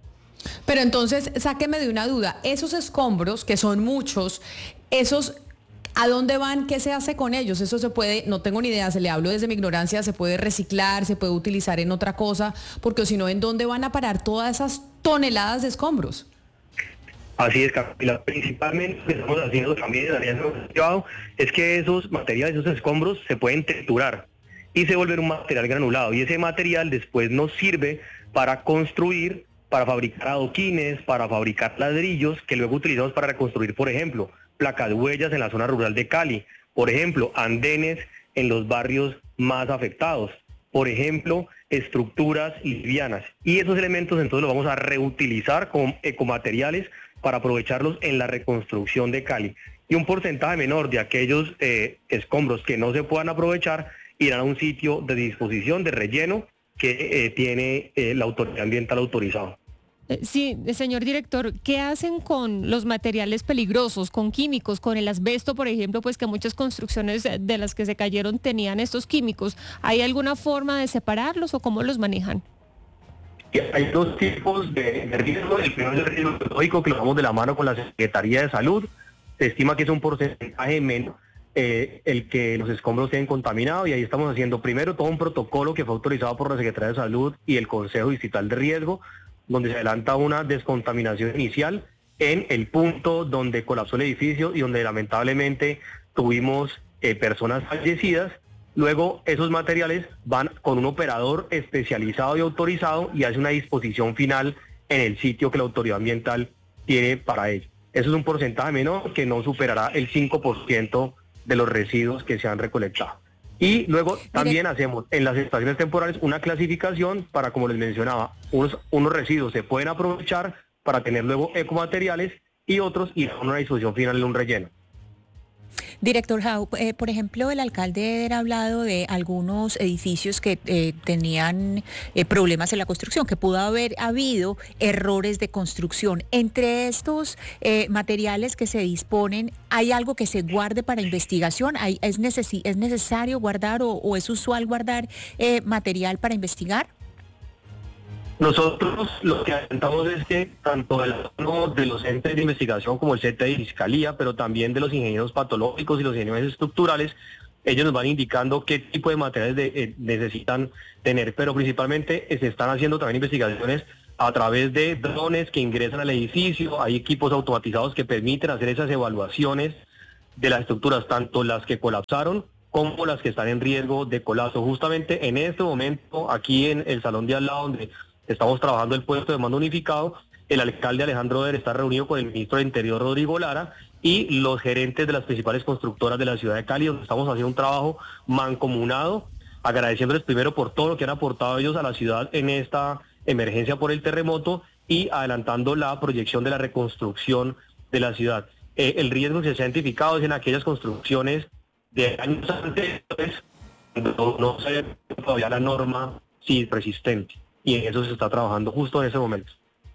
Pero entonces, sáqueme de una duda, esos escombros, que son muchos, esos, ¿a dónde van? ¿Qué se hace con ellos? Eso se puede, no tengo ni idea, se le hablo desde mi ignorancia, se puede reciclar, se puede utilizar en otra cosa, porque si no, ¿en dónde van a parar todas esas toneladas de escombros? Así es, Camila. Principalmente lo que estamos haciendo también en la Alianza Privado es que esos materiales, esos escombros, se pueden triturar y se vuelven un material granulado, y ese material después nos sirve para construir, para fabricar adoquines, para fabricar ladrillos que luego utilizamos para reconstruir, por ejemplo, placas de huellas en la zona rural de Cali, por ejemplo, andenes en los barrios más afectados, por ejemplo, estructuras livianas, y esos elementos entonces los vamos a reutilizar como ecomateriales para aprovecharlos en la reconstrucción de Cali, y un porcentaje menor de aquellos escombros que no se puedan aprovechar irán a un sitio de disposición de relleno que tiene la autoridad ambiental autorizado. Sí, señor director, ¿qué hacen con los materiales peligrosos, con químicos, con el asbesto, por ejemplo, pues que muchas construcciones de las que se cayeron tenían estos químicos? ¿Hay alguna forma de separarlos o cómo los manejan? Hay 2 tipos de riesgo. El primero es el riesgo biológico, que lo damos de la mano con la Secretaría de Salud. Se estima que es un porcentaje menos el que los escombros estén contaminados, y ahí estamos haciendo primero todo un protocolo que fue autorizado por la Secretaría de Salud y el Consejo Distrital de Riesgo, donde se adelanta una descontaminación inicial en el punto donde colapsó el edificio y donde lamentablemente tuvimos personas fallecidas. Luego esos materiales van con un operador especializado y autorizado y hace una disposición final en el sitio que la autoridad ambiental tiene para ello. Eso es un porcentaje menor que no superará el 5% de los residuos que se han recolectado. Y luego también hacemos en las estaciones temporales una clasificación para, como les mencionaba, unos residuos se pueden aprovechar para tener luego ecomateriales y otros ir a una disposición final en un relleno. Director Jau, por ejemplo, el alcalde ha hablado de algunos edificios que tenían problemas en la construcción, que pudo haber habido errores de construcción. Entre estos materiales que se disponen, ¿hay algo que se guarde para investigación? ¿Es necesario guardar o es usual guardar material para investigar? Nosotros lo que intentamos es que tanto de los entes de investigación como el CT de Fiscalía, pero también de los ingenieros patológicos y los ingenieros estructurales, ellos nos van indicando qué tipo de materiales necesitan tener, pero principalmente se están haciendo también investigaciones a través de drones que ingresan al edificio. Hay equipos automatizados que permiten hacer esas evaluaciones de las estructuras, tanto las que colapsaron como las que están en riesgo de colapso. Justamente en este momento, aquí en el salón de al lado donde estamos trabajando el puesto de mando unificado, el alcalde Alejandro Oder está reunido con el ministro de Interior Rodrigo Lara y los gerentes de las principales constructoras de la ciudad de Cali, donde estamos haciendo un trabajo mancomunado, agradeciéndoles primero por todo lo que han aportado ellos a la ciudad en esta emergencia por el terremoto y adelantando la proyección de la reconstrucción de la ciudad. El riesgo que se ha identificado es en aquellas construcciones de años anteriores, no se ve todavía la norma resistente. Y en eso se está trabajando justo en ese momento.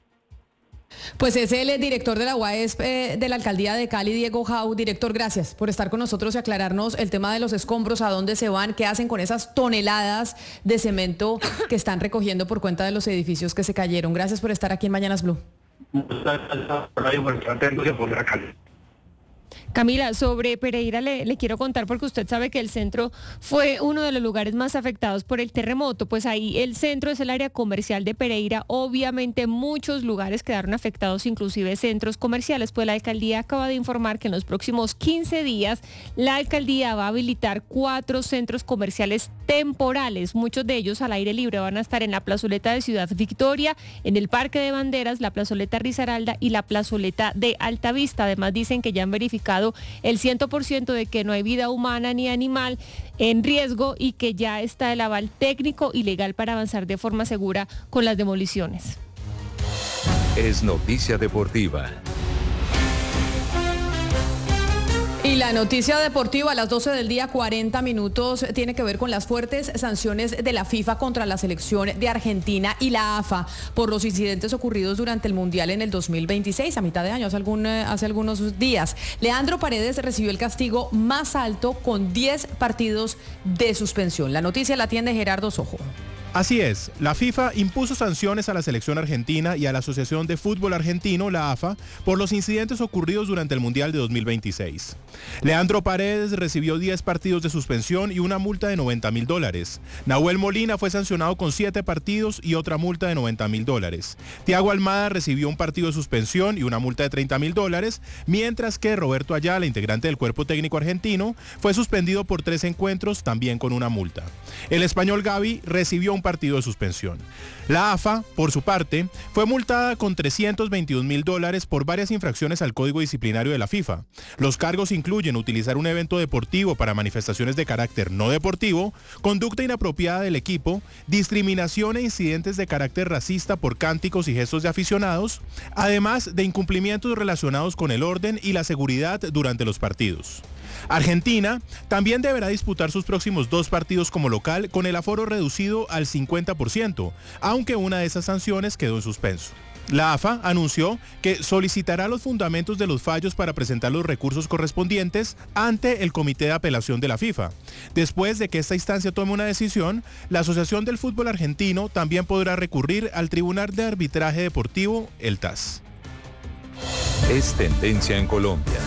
Pues es el director de la UASP de la Alcaldía de Cali, Diego Jau. Director, gracias por estar con nosotros y aclararnos el tema de los escombros, a dónde se van, qué hacen con esas toneladas de cemento que están recogiendo por cuenta de los edificios que se cayeron. Gracias por estar aquí en Mañanas Blue. Muchas gracias por estar atentos y por Cali. Camila, sobre Pereira le quiero contar porque usted sabe que el centro fue uno de los lugares más afectados por el terremoto. Pues ahí el centro es el área comercial de Pereira. Obviamente muchos lugares quedaron afectados, inclusive centros comerciales. Pues la alcaldía acaba de informar que en los próximos 15 días la alcaldía va a habilitar 4 centros comerciales temporales. Muchos de ellos al aire libre van a estar en la plazoleta de Ciudad Victoria, en el Parque de Banderas, la plazoleta Risaralda y la plazoleta de Altavista. Además dicen que ya han verificado el 100% de que no hay vida humana ni animal en riesgo y que ya está el aval técnico y legal para avanzar de forma segura con las demoliciones. Es noticia deportiva. Y la noticia deportiva a las 12 del día, 40 minutos, tiene que ver con las fuertes sanciones de la FIFA contra la selección de Argentina y la AFA por los incidentes ocurridos durante el Mundial en el 2026, a mitad de año, hace algunos días. Leandro Paredes recibió el castigo más alto con 10 partidos de suspensión. La noticia la atiende Gerardo Sojo. Así es, la FIFA impuso sanciones a la selección argentina y a la Asociación de Fútbol Argentino, la AFA, por los incidentes ocurridos durante el Mundial de 2026. Leandro Paredes recibió 10 partidos de suspensión y una multa de $90.000. Nahuel Molina fue sancionado con 7 partidos y otra multa de $90.000. Thiago Almada recibió un partido de suspensión y una multa de $30.000, mientras que Roberto Ayala, integrante del cuerpo técnico argentino, fue suspendido por 3 encuentros, también con una multa. El español Gavi recibió un partido de suspensión. La AFA, por su parte, fue multada con $321.000 por varias infracciones al Código Disciplinario de la FIFA. Los cargos incluyen utilizar un evento deportivo para manifestaciones de carácter no deportivo, conducta inapropiada del equipo, discriminación e incidentes de carácter racista por cánticos y gestos de aficionados, además de incumplimientos relacionados con el orden y la seguridad durante los partidos. Argentina también deberá disputar sus próximos 2 partidos como local con el aforo reducido al 50%, aunque una de esas sanciones quedó en suspenso. La AFA anunció que solicitará los fundamentos de los fallos para presentar los recursos correspondientes ante el Comité de Apelación de la FIFA. Después de que esta instancia tome una decisión, la Asociación del Fútbol Argentino también podrá recurrir al Tribunal de Arbitraje Deportivo, el TAS. Es tendencia en Colombia.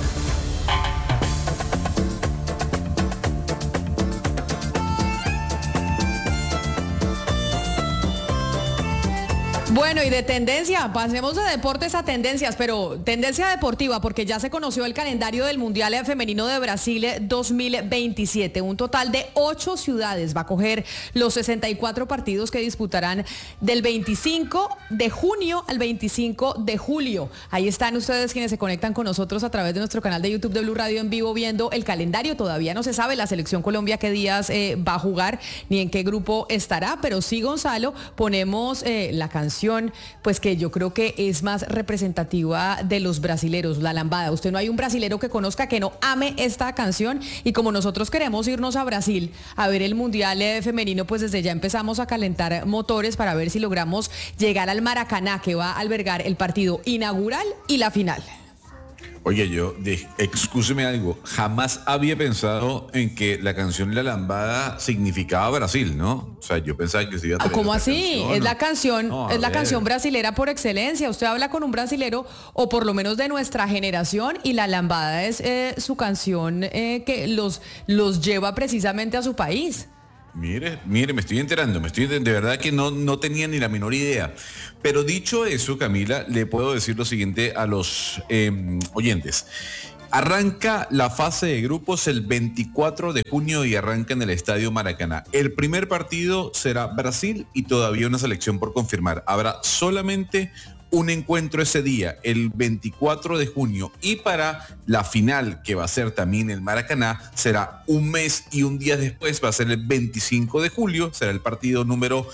Bueno, y de tendencia, pasemos de deportes a tendencias, pero tendencia deportiva, porque ya se conoció el calendario del Mundial Femenino de Brasil 2027. Un total de 8 ciudades va a coger los 64 partidos que disputarán del 25 de junio al 25 de julio. Ahí están ustedes quienes se conectan con nosotros a través de nuestro canal de YouTube de Blue Radio en vivo viendo el calendario. Todavía no se sabe la selección Colombia qué días va a jugar ni en qué grupo estará, pero sí, Gonzalo, ponemos la canción pues que yo creo que es más representativa de los brasileros, La Lambada. Usted no hay un brasilero que conozca que no ame esta canción, y como nosotros queremos irnos a Brasil a ver el Mundial femenino, pues desde ya empezamos a calentar motores para ver si logramos llegar al Maracaná, que va a albergar el partido inaugural y la final. Oye, excúseme algo, jamás había pensado en que la canción La Lambada significaba Brasil, ¿no? O sea, yo pensaba que se iba a traer ¿Cómo esta así? canción. Es la canción, No, es la ver. canción brasilera por excelencia. Usted habla con un brasilero, o por lo menos de nuestra generación, y La Lambada es su canción que los lleva precisamente a su país. Mire, me estoy enterando, de verdad que no tenía ni la menor idea. Pero dicho eso, Camila, le puedo decir lo siguiente a los oyentes. Arranca la fase de grupos el 24 de junio y arranca en el Estadio Maracaná. El primer partido será Brasil y todavía una selección por confirmar. Habrá solamente un encuentro ese día, el 24 de junio, y para la final, que va a ser también el Maracaná, será un mes y un día después, va a ser el 25 de julio, será el partido número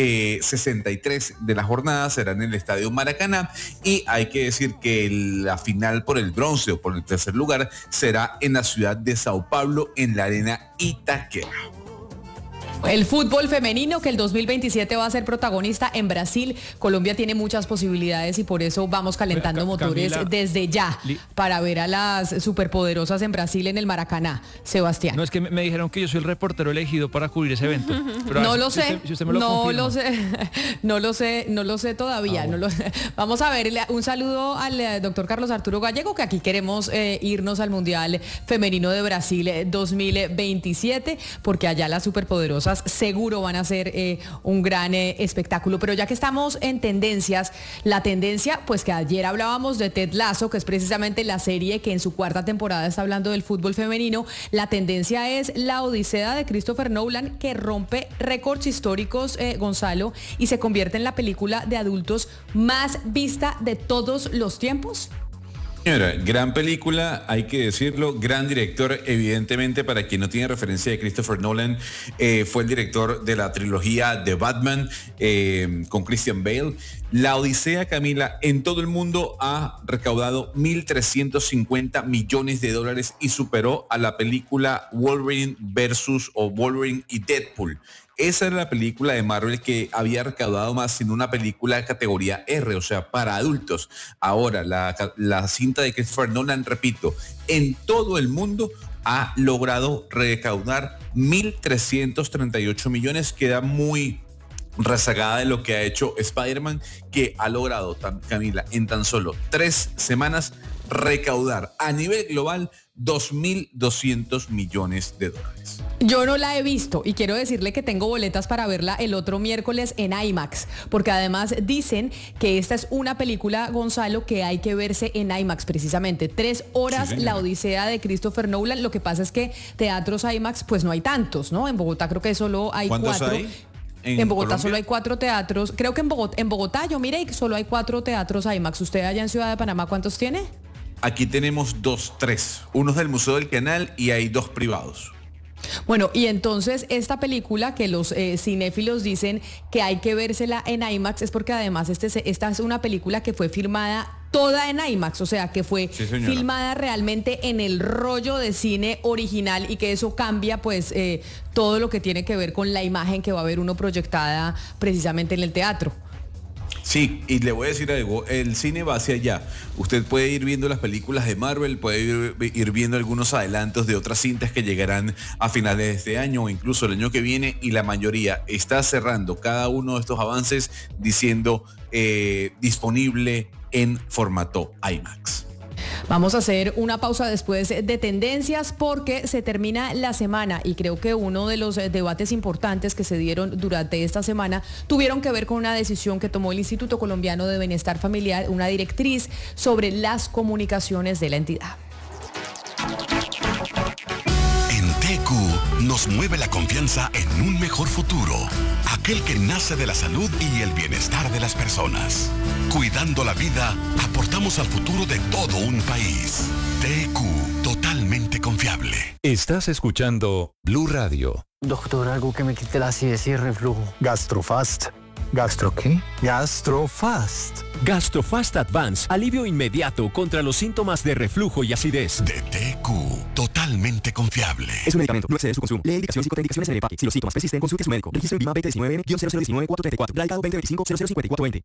63 de la jornada, será en el Estadio Maracaná, y hay que decir que la final por el bronce o por el tercer lugar será en la ciudad de Sao Paulo, en la Arena Itaquera. El fútbol femenino, que el 2027 va a ser protagonista en Brasil. Colombia tiene muchas posibilidades y por eso vamos calentando motores Camila, desde ya para ver a las superpoderosas en Brasil en el Maracaná. Sebastián. No, es que me dijeron que yo soy el reportero elegido para cubrir ese evento. Pero No lo sé, si usted me lo confirma. no lo sé todavía. Vamos a ver, un saludo al doctor Carlos Arturo Gallego, que aquí queremos irnos al Mundial Femenino de Brasil 2027, porque allá las superpoderosas seguro van a ser un gran espectáculo. Pero ya que estamos en tendencias, la tendencia, pues que ayer hablábamos de Ted Lasso, que es precisamente la serie que en su 4ª temporada está hablando del fútbol femenino, la tendencia es La Odisea de Christopher Nolan, que rompe récords históricos, Gonzalo, y se convierte en la película de adultos más vista de todos los tiempos. Señora, gran película, hay que decirlo, gran director, evidentemente. Para quien no tiene referencia de Christopher Nolan, fue el director de la trilogía de Batman con Christian Bale. La Odisea, Camila, en todo el mundo ha recaudado 1.350 millones de dólares y superó a la película Wolverine Wolverine y Deadpool. Esa era la película de Marvel que había recaudado más sin una película de categoría R, o sea, para adultos. Ahora, la cinta de Christopher Nolan, repito, en todo el mundo ha logrado recaudar 1.338 millones. Queda muy rezagada de lo que ha hecho Spider-Man, que ha logrado, Camila, en tan solo 3 semanas recaudar a nivel global 2.200 millones de dólares. Yo no la he visto y quiero decirle que tengo boletas para verla el otro miércoles en IMAX, porque además dicen que esta es una película, Gonzalo, que hay que verse en IMAX precisamente. 3 horas, sí, La Odisea de Christopher Nolan. Lo que pasa es que teatros IMAX pues no hay tantos, ¿no? En Bogotá creo que solo hay 4. ¿Cuántos hay? En Bogotá Colombia solo hay 4 teatros. Creo que en Bogotá yo miré y solo hay 4 teatros IMAX. ¿Usted allá en Ciudad de Panamá cuántos tiene? Aquí tenemos 3. Uno es del Museo del Canal y hay 2 privados. Bueno, y entonces esta película que los cinéfilos dicen que hay que vérsela en IMAX es porque además esta es una película que fue filmada toda en IMAX, o sea, que fue filmada realmente en el rollo de cine original, y que eso cambia pues todo lo que tiene que ver con la imagen que va a ver uno proyectada precisamente en el teatro. Sí, y le voy a decir algo, el cine va hacia allá. Usted puede ir viendo las películas de Marvel, puede ir viendo algunos adelantos de otras cintas que llegarán a finales de este año o incluso el año que viene, y la mayoría está cerrando cada uno de estos avances diciendo disponible en formato IMAX. Vamos a hacer una pausa después de tendencias porque se termina la semana y creo que uno de los debates importantes que se dieron durante esta semana tuvieron que ver con una decisión que tomó el Instituto Colombiano de Bienestar Familiar, una directriz sobre las comunicaciones de la entidad. En TQ nos mueve la confianza en un mejor futuro, aquel que nace de la salud y el bienestar de las personas. Cuidando la vida, aportamos al futuro de todo un país. TQ, totalmente confiable. Estás escuchando Blue Radio. Doctor, algo que me quite la acidez y el reflujo. Gastrofast. ¿Gastro qué? Gastrofast. Gastrofast Advance, alivio inmediato contra los síntomas de reflujo y acidez. De TQ, totalmente confiable. Es un medicamento, no excede su consumo. Lee indicaciones y contraindicaciones en el empaque. Si los síntomas persisten, consulte a su médico. Registro en BIMA 2019-0019-434. Radicado 2025-005420.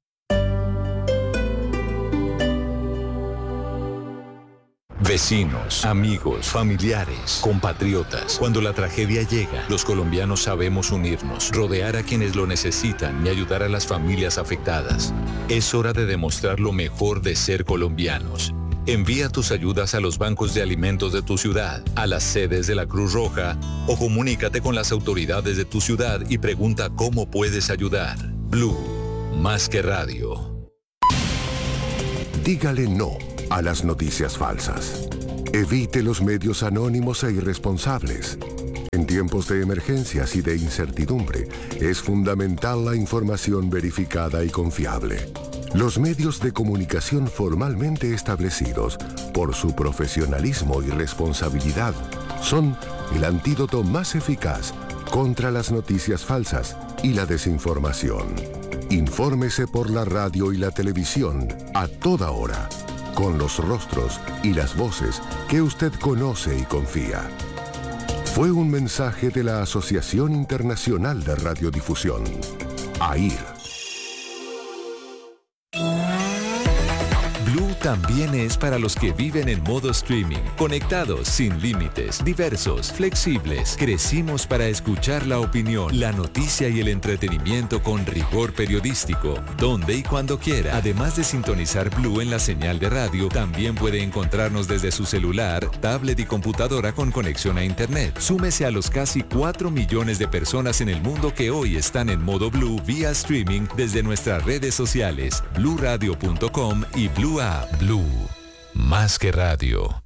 Vecinos, amigos, familiares, compatriotas. Cuando la tragedia llega, los colombianos sabemos unirnos, rodear a quienes lo necesitan y ayudar a las familias afectadas. Es hora de demostrar lo mejor de ser colombianos. Envía tus ayudas a los bancos de alimentos de tu ciudad, a las sedes de la Cruz Roja o comunícate con las autoridades de tu ciudad y pregunta cómo puedes ayudar. Blue, más que radio. Dígale no a las noticias falsas. Evite los medios anónimos e irresponsables. En tiempos de emergencias y de incertidumbre, es fundamental la información verificada y confiable. Los medios de comunicación formalmente establecidos, por su profesionalismo y responsabilidad, son el antídoto más eficaz contra las noticias falsas y la desinformación. Infórmese por la radio y la televisión a toda hora, con los rostros y las voces que usted conoce y confía. Fue un mensaje de la Asociación Internacional de Radiodifusión, AIR. Blue también es para los que viven en modo streaming, conectados, sin límites, diversos, flexibles. Crecimos para escuchar la opinión, la noticia y el entretenimiento con rigor periodístico, donde y cuando quiera. Además de sintonizar Blue en la señal de radio, también puede encontrarnos desde su celular, tablet y computadora con conexión a internet. Súmese a los casi 4 millones de personas en el mundo que hoy están en modo Blue vía streaming desde nuestras redes sociales, bluradio.com y Blue App. Blue, más que radio.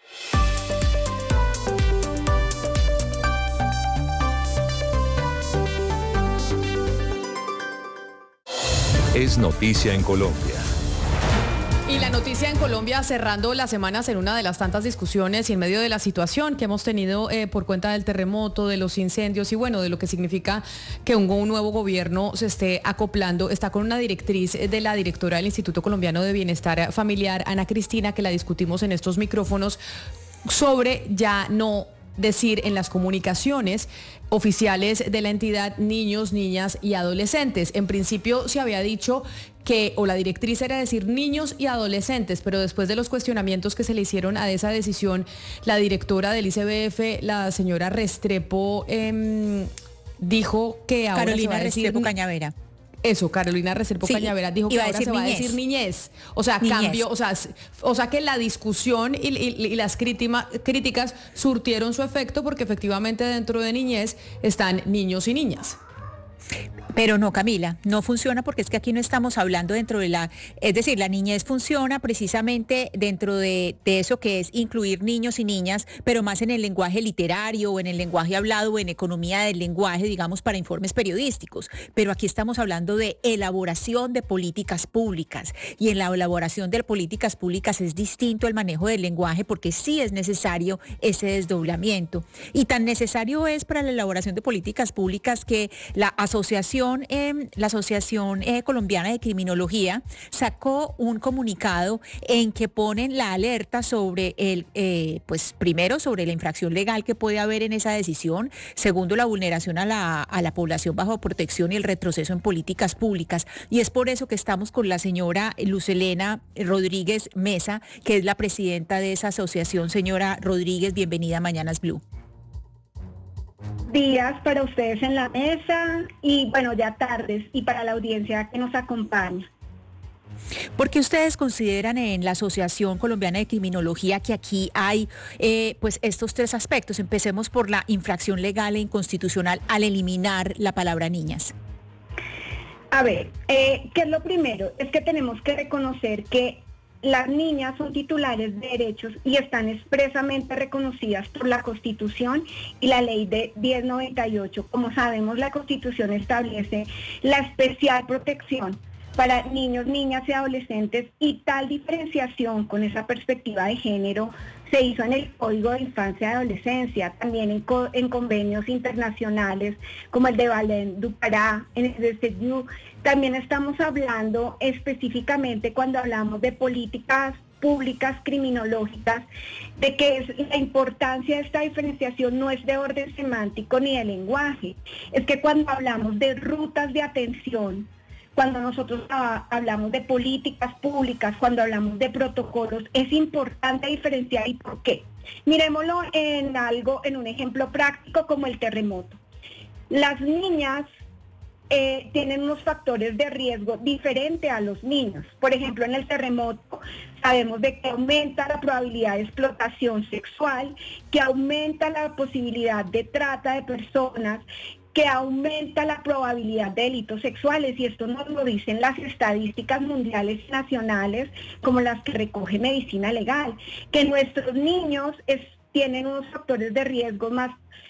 Es noticia en Colombia. Y la noticia en Colombia cerrando las semanas en una de las tantas discusiones y en medio de la situación que hemos tenido por cuenta del terremoto, de los incendios y bueno, de lo que significa que un nuevo gobierno se esté acoplando, está con una directriz de la directora del Instituto Colombiano de Bienestar Familiar, Ana Cristina, que la discutimos en estos micrófonos, sobre ya no decir en las comunicaciones oficiales de la entidad niños, niñas y adolescentes. En principio se había dicho la directriz era decir niños y adolescentes, pero después de los cuestionamientos que se le hicieron a esa decisión, la directora del ICBF, la señora Restrepo, dijo que ahora Carolina se va a decir Restrepo Cañavera. Eso, Carolina Restrepo Cañavera dijo que ahora se va a decir niñez. O sea, niñez. cambio, o sea que la discusión y las críticas surtieron su efecto porque efectivamente dentro de niñez están niños y niñas. Pero no, Camila, no funciona porque es que aquí no estamos hablando dentro de es decir, la niñez funciona precisamente dentro de eso que es incluir niños y niñas, pero más en el lenguaje literario o en el lenguaje hablado o en economía del lenguaje, digamos, para informes periodísticos. Pero aquí estamos hablando de elaboración de políticas públicas y en la elaboración de políticas públicas es distinto el manejo del lenguaje porque sí es necesario ese desdoblamiento. Y tan necesario es para la elaboración de políticas públicas que la Asociación Colombiana de Criminología sacó un comunicado en que ponen la alerta sobre primero sobre la infracción legal que puede haber en esa decisión, segundo la vulneración a la población bajo protección y el retroceso en políticas públicas. Y es por eso que estamos con la señora Luz Helena Rodríguez Mesa, que es la presidenta de esa asociación. Señora Rodríguez, bienvenida a Mañanas Blue. Días para ustedes en la mesa y bueno, ya tardes y para la audiencia que nos acompaña. ¿Por qué ustedes consideran en la Asociación Colombiana de Criminología que aquí hay pues estos tres aspectos? Empecemos por la infracción legal e inconstitucional al eliminar la palabra niñas. A ver, ¿qué es lo primero? Es que tenemos que reconocer que las niñas son titulares de derechos y están expresamente reconocidas por la Constitución y la Ley de 1098. Como sabemos, la Constitución establece la especial protección para niños, niñas y adolescentes, y tal diferenciación con esa perspectiva de género se hizo en el Código de Infancia y Adolescencia, también en convenios internacionales como el de Belém-do-Pará, en el de CEDU. También estamos hablando específicamente, cuando hablamos de políticas públicas criminológicas, de que la importancia de esta diferenciación no es de orden semántico ni de lenguaje. Es que cuando hablamos de rutas de atención, cuando nosotros hablamos de políticas públicas, cuando hablamos de protocolos, es importante diferenciar. ¿Y por qué? Miremoslo en un ejemplo práctico como el terremoto. Las niñas tienen unos factores de riesgo diferentes a los niños. Por ejemplo, en el terremoto sabemos de que aumenta la probabilidad de explotación sexual, que aumenta la posibilidad de trata de personas, que aumenta la probabilidad de delitos sexuales, y esto nos lo dicen las estadísticas mundiales y nacionales, como las que recoge Medicina Legal, que nuestros niños tienen unos factores de riesgo más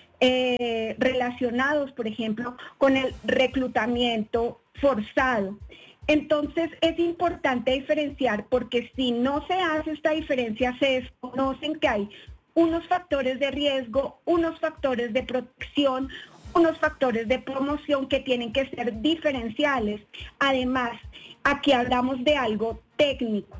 relacionados, por ejemplo, con el reclutamiento forzado. Entonces es importante diferenciar, porque si no se hace esta diferencia, se desconocen que hay unos factores de riesgo, unos factores de protección, unos factores de promoción que tienen que ser diferenciales. Además, aquí hablamos de algo técnico,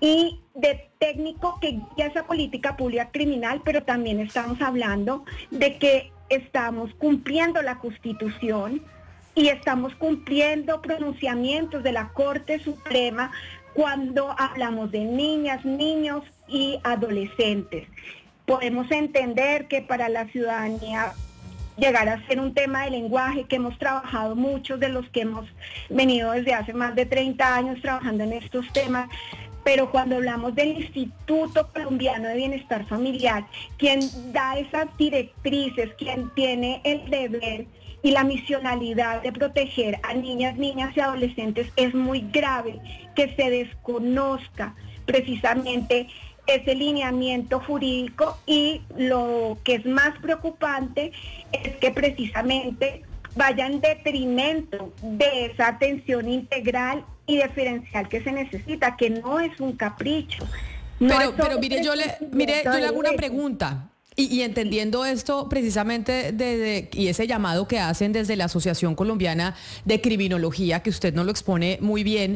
y de técnico que guía esa política pública criminal, pero también estamos hablando de que estamos cumpliendo la Constitución y estamos cumpliendo pronunciamientos de la Corte Suprema cuando hablamos de niñas, niños y adolescentes. Podemos entender que para la ciudadanía llegar a ser un tema de lenguaje, que hemos trabajado muchos de los que hemos venido desde hace más de 30 años trabajando en estos temas, pero cuando hablamos del Instituto Colombiano de Bienestar Familiar, quien da esas directrices, quien tiene el deber y la misionalidad de proteger a niñas, niñas y adolescentes, es muy grave que se desconozca precisamente ese lineamiento jurídico, y lo que es más preocupante es que precisamente vaya en detrimento de esa atención integral y diferencial que se necesita, que no es un capricho. Pero mire, yo le hago una pregunta. Y entendiendo esto precisamente y ese llamado que hacen desde la Asociación Colombiana de Criminología, que usted nos lo expone muy bien,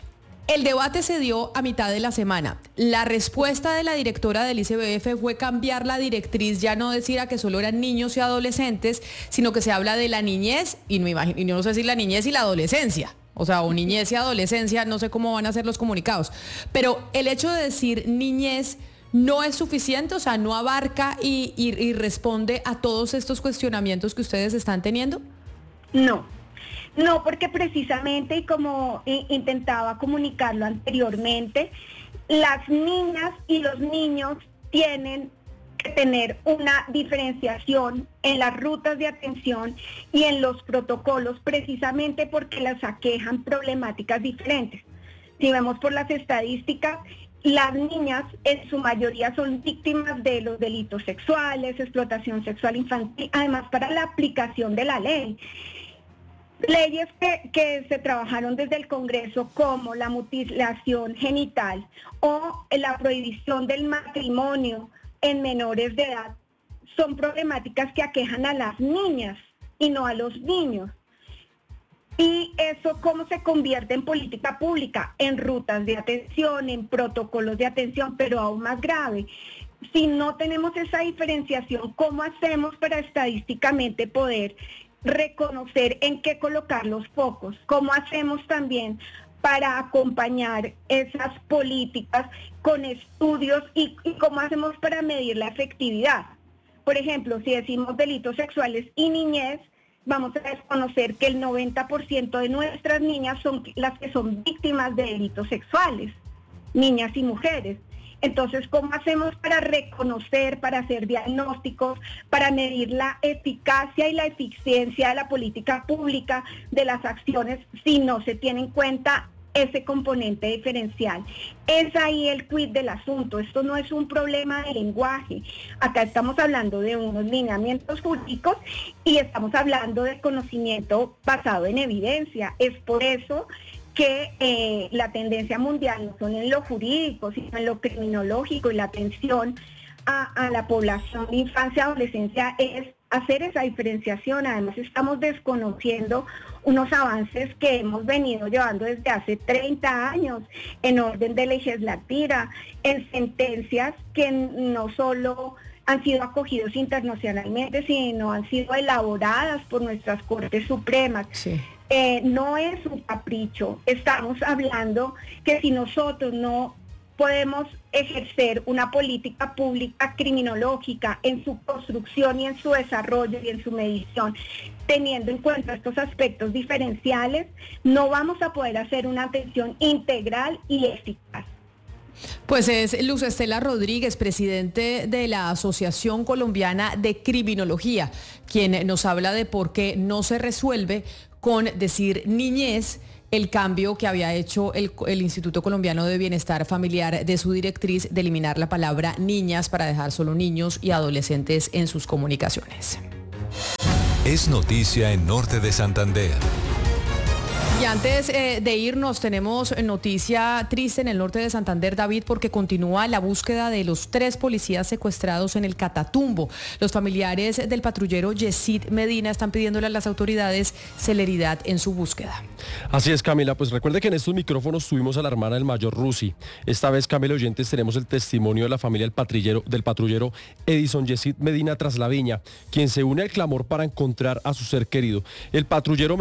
el debate se dio a mitad de la semana. La respuesta de la directora del ICBF fue cambiar la directriz, ya no decir a que solo eran niños y adolescentes, sino que se habla de la niñez, y no sé si la niñez y la adolescencia. O sea, o niñez y adolescencia, no sé cómo van a ser los comunicados. Pero el hecho de decir niñez no es suficiente, o sea, no abarca y responde a todos estos cuestionamientos que ustedes están teniendo. No, porque precisamente, y como intentaba comunicarlo anteriormente, las niñas y los niños tienen que tener una diferenciación en las rutas de atención y en los protocolos, precisamente porque las aquejan problemáticas diferentes. Si vemos por las estadísticas, las niñas en su mayoría son víctimas de los delitos sexuales, explotación sexual infantil, además para la aplicación de la ley. Leyes que se trabajaron desde el Congreso, como la mutilación genital o la prohibición del matrimonio en menores de edad, son problemáticas que aquejan a las niñas y no a los niños. Y eso, ¿cómo se convierte en política pública? En rutas de atención, en protocolos de atención, pero aún más grave. Si no tenemos esa diferenciación, ¿cómo hacemos para estadísticamente poder reconocer en qué colocar los focos? ¿Cómo hacemos también para acompañar esas políticas con estudios y cómo hacemos para medir la efectividad? Por ejemplo, si decimos delitos sexuales y niñez, vamos a desconocer que el 90% de nuestras niñas son las que son víctimas de delitos sexuales, niñas y mujeres. Entonces, ¿cómo hacemos para reconocer, para hacer diagnósticos, para medir la eficacia y la eficiencia de la política pública, de las acciones, si no se tiene en cuenta ese componente diferencial? Es ahí el quid del asunto. Esto no es un problema de lenguaje. Acá estamos hablando de unos lineamientos jurídicos y estamos hablando de conocimiento basado en evidencia. Es por eso que la tendencia mundial no son en lo jurídico, sino en lo criminológico, y la atención a la población de infancia y adolescencia es hacer esa diferenciación. Además, estamos desconociendo unos avances que hemos venido llevando desde hace 30 años en orden de legislatura, en sentencias que no solo han sido acogidos internacionalmente, sino han sido elaboradas por nuestras Cortes Supremas. Sí. No es un capricho. Estamos hablando que si nosotros no podemos ejercer una política pública criminológica en su construcción y en su desarrollo y en su medición, teniendo en cuenta estos aspectos diferenciales, no vamos a poder hacer una atención integral y eficaz. Pues es Luz Estela Rodríguez, presidente de la Asociación Colombiana de Criminología, quien nos habla de por qué no se resuelve con decir niñez el cambio que había hecho el Instituto Colombiano de Bienestar Familiar de su directriz de eliminar la palabra niñas para dejar solo niños y adolescentes en sus comunicaciones. Es noticia en Norte de Santander. Y antes de irnos, tenemos noticia triste en el norte de Santander, David, porque continúa la búsqueda de los 3 policías secuestrados en el Catatumbo. Los familiares del patrullero Yesid Medina están pidiéndole a las autoridades celeridad en su búsqueda. Así es, Camila, pues recuerde que en estos micrófonos tuvimos a la hermana del mayor Rusi. Esta vez, Camila, oyentes, tenemos el testimonio de la familia del patrullero Edison Yesid Medina Traslaviña, quien se une al clamor para encontrar a su ser querido. El patrullero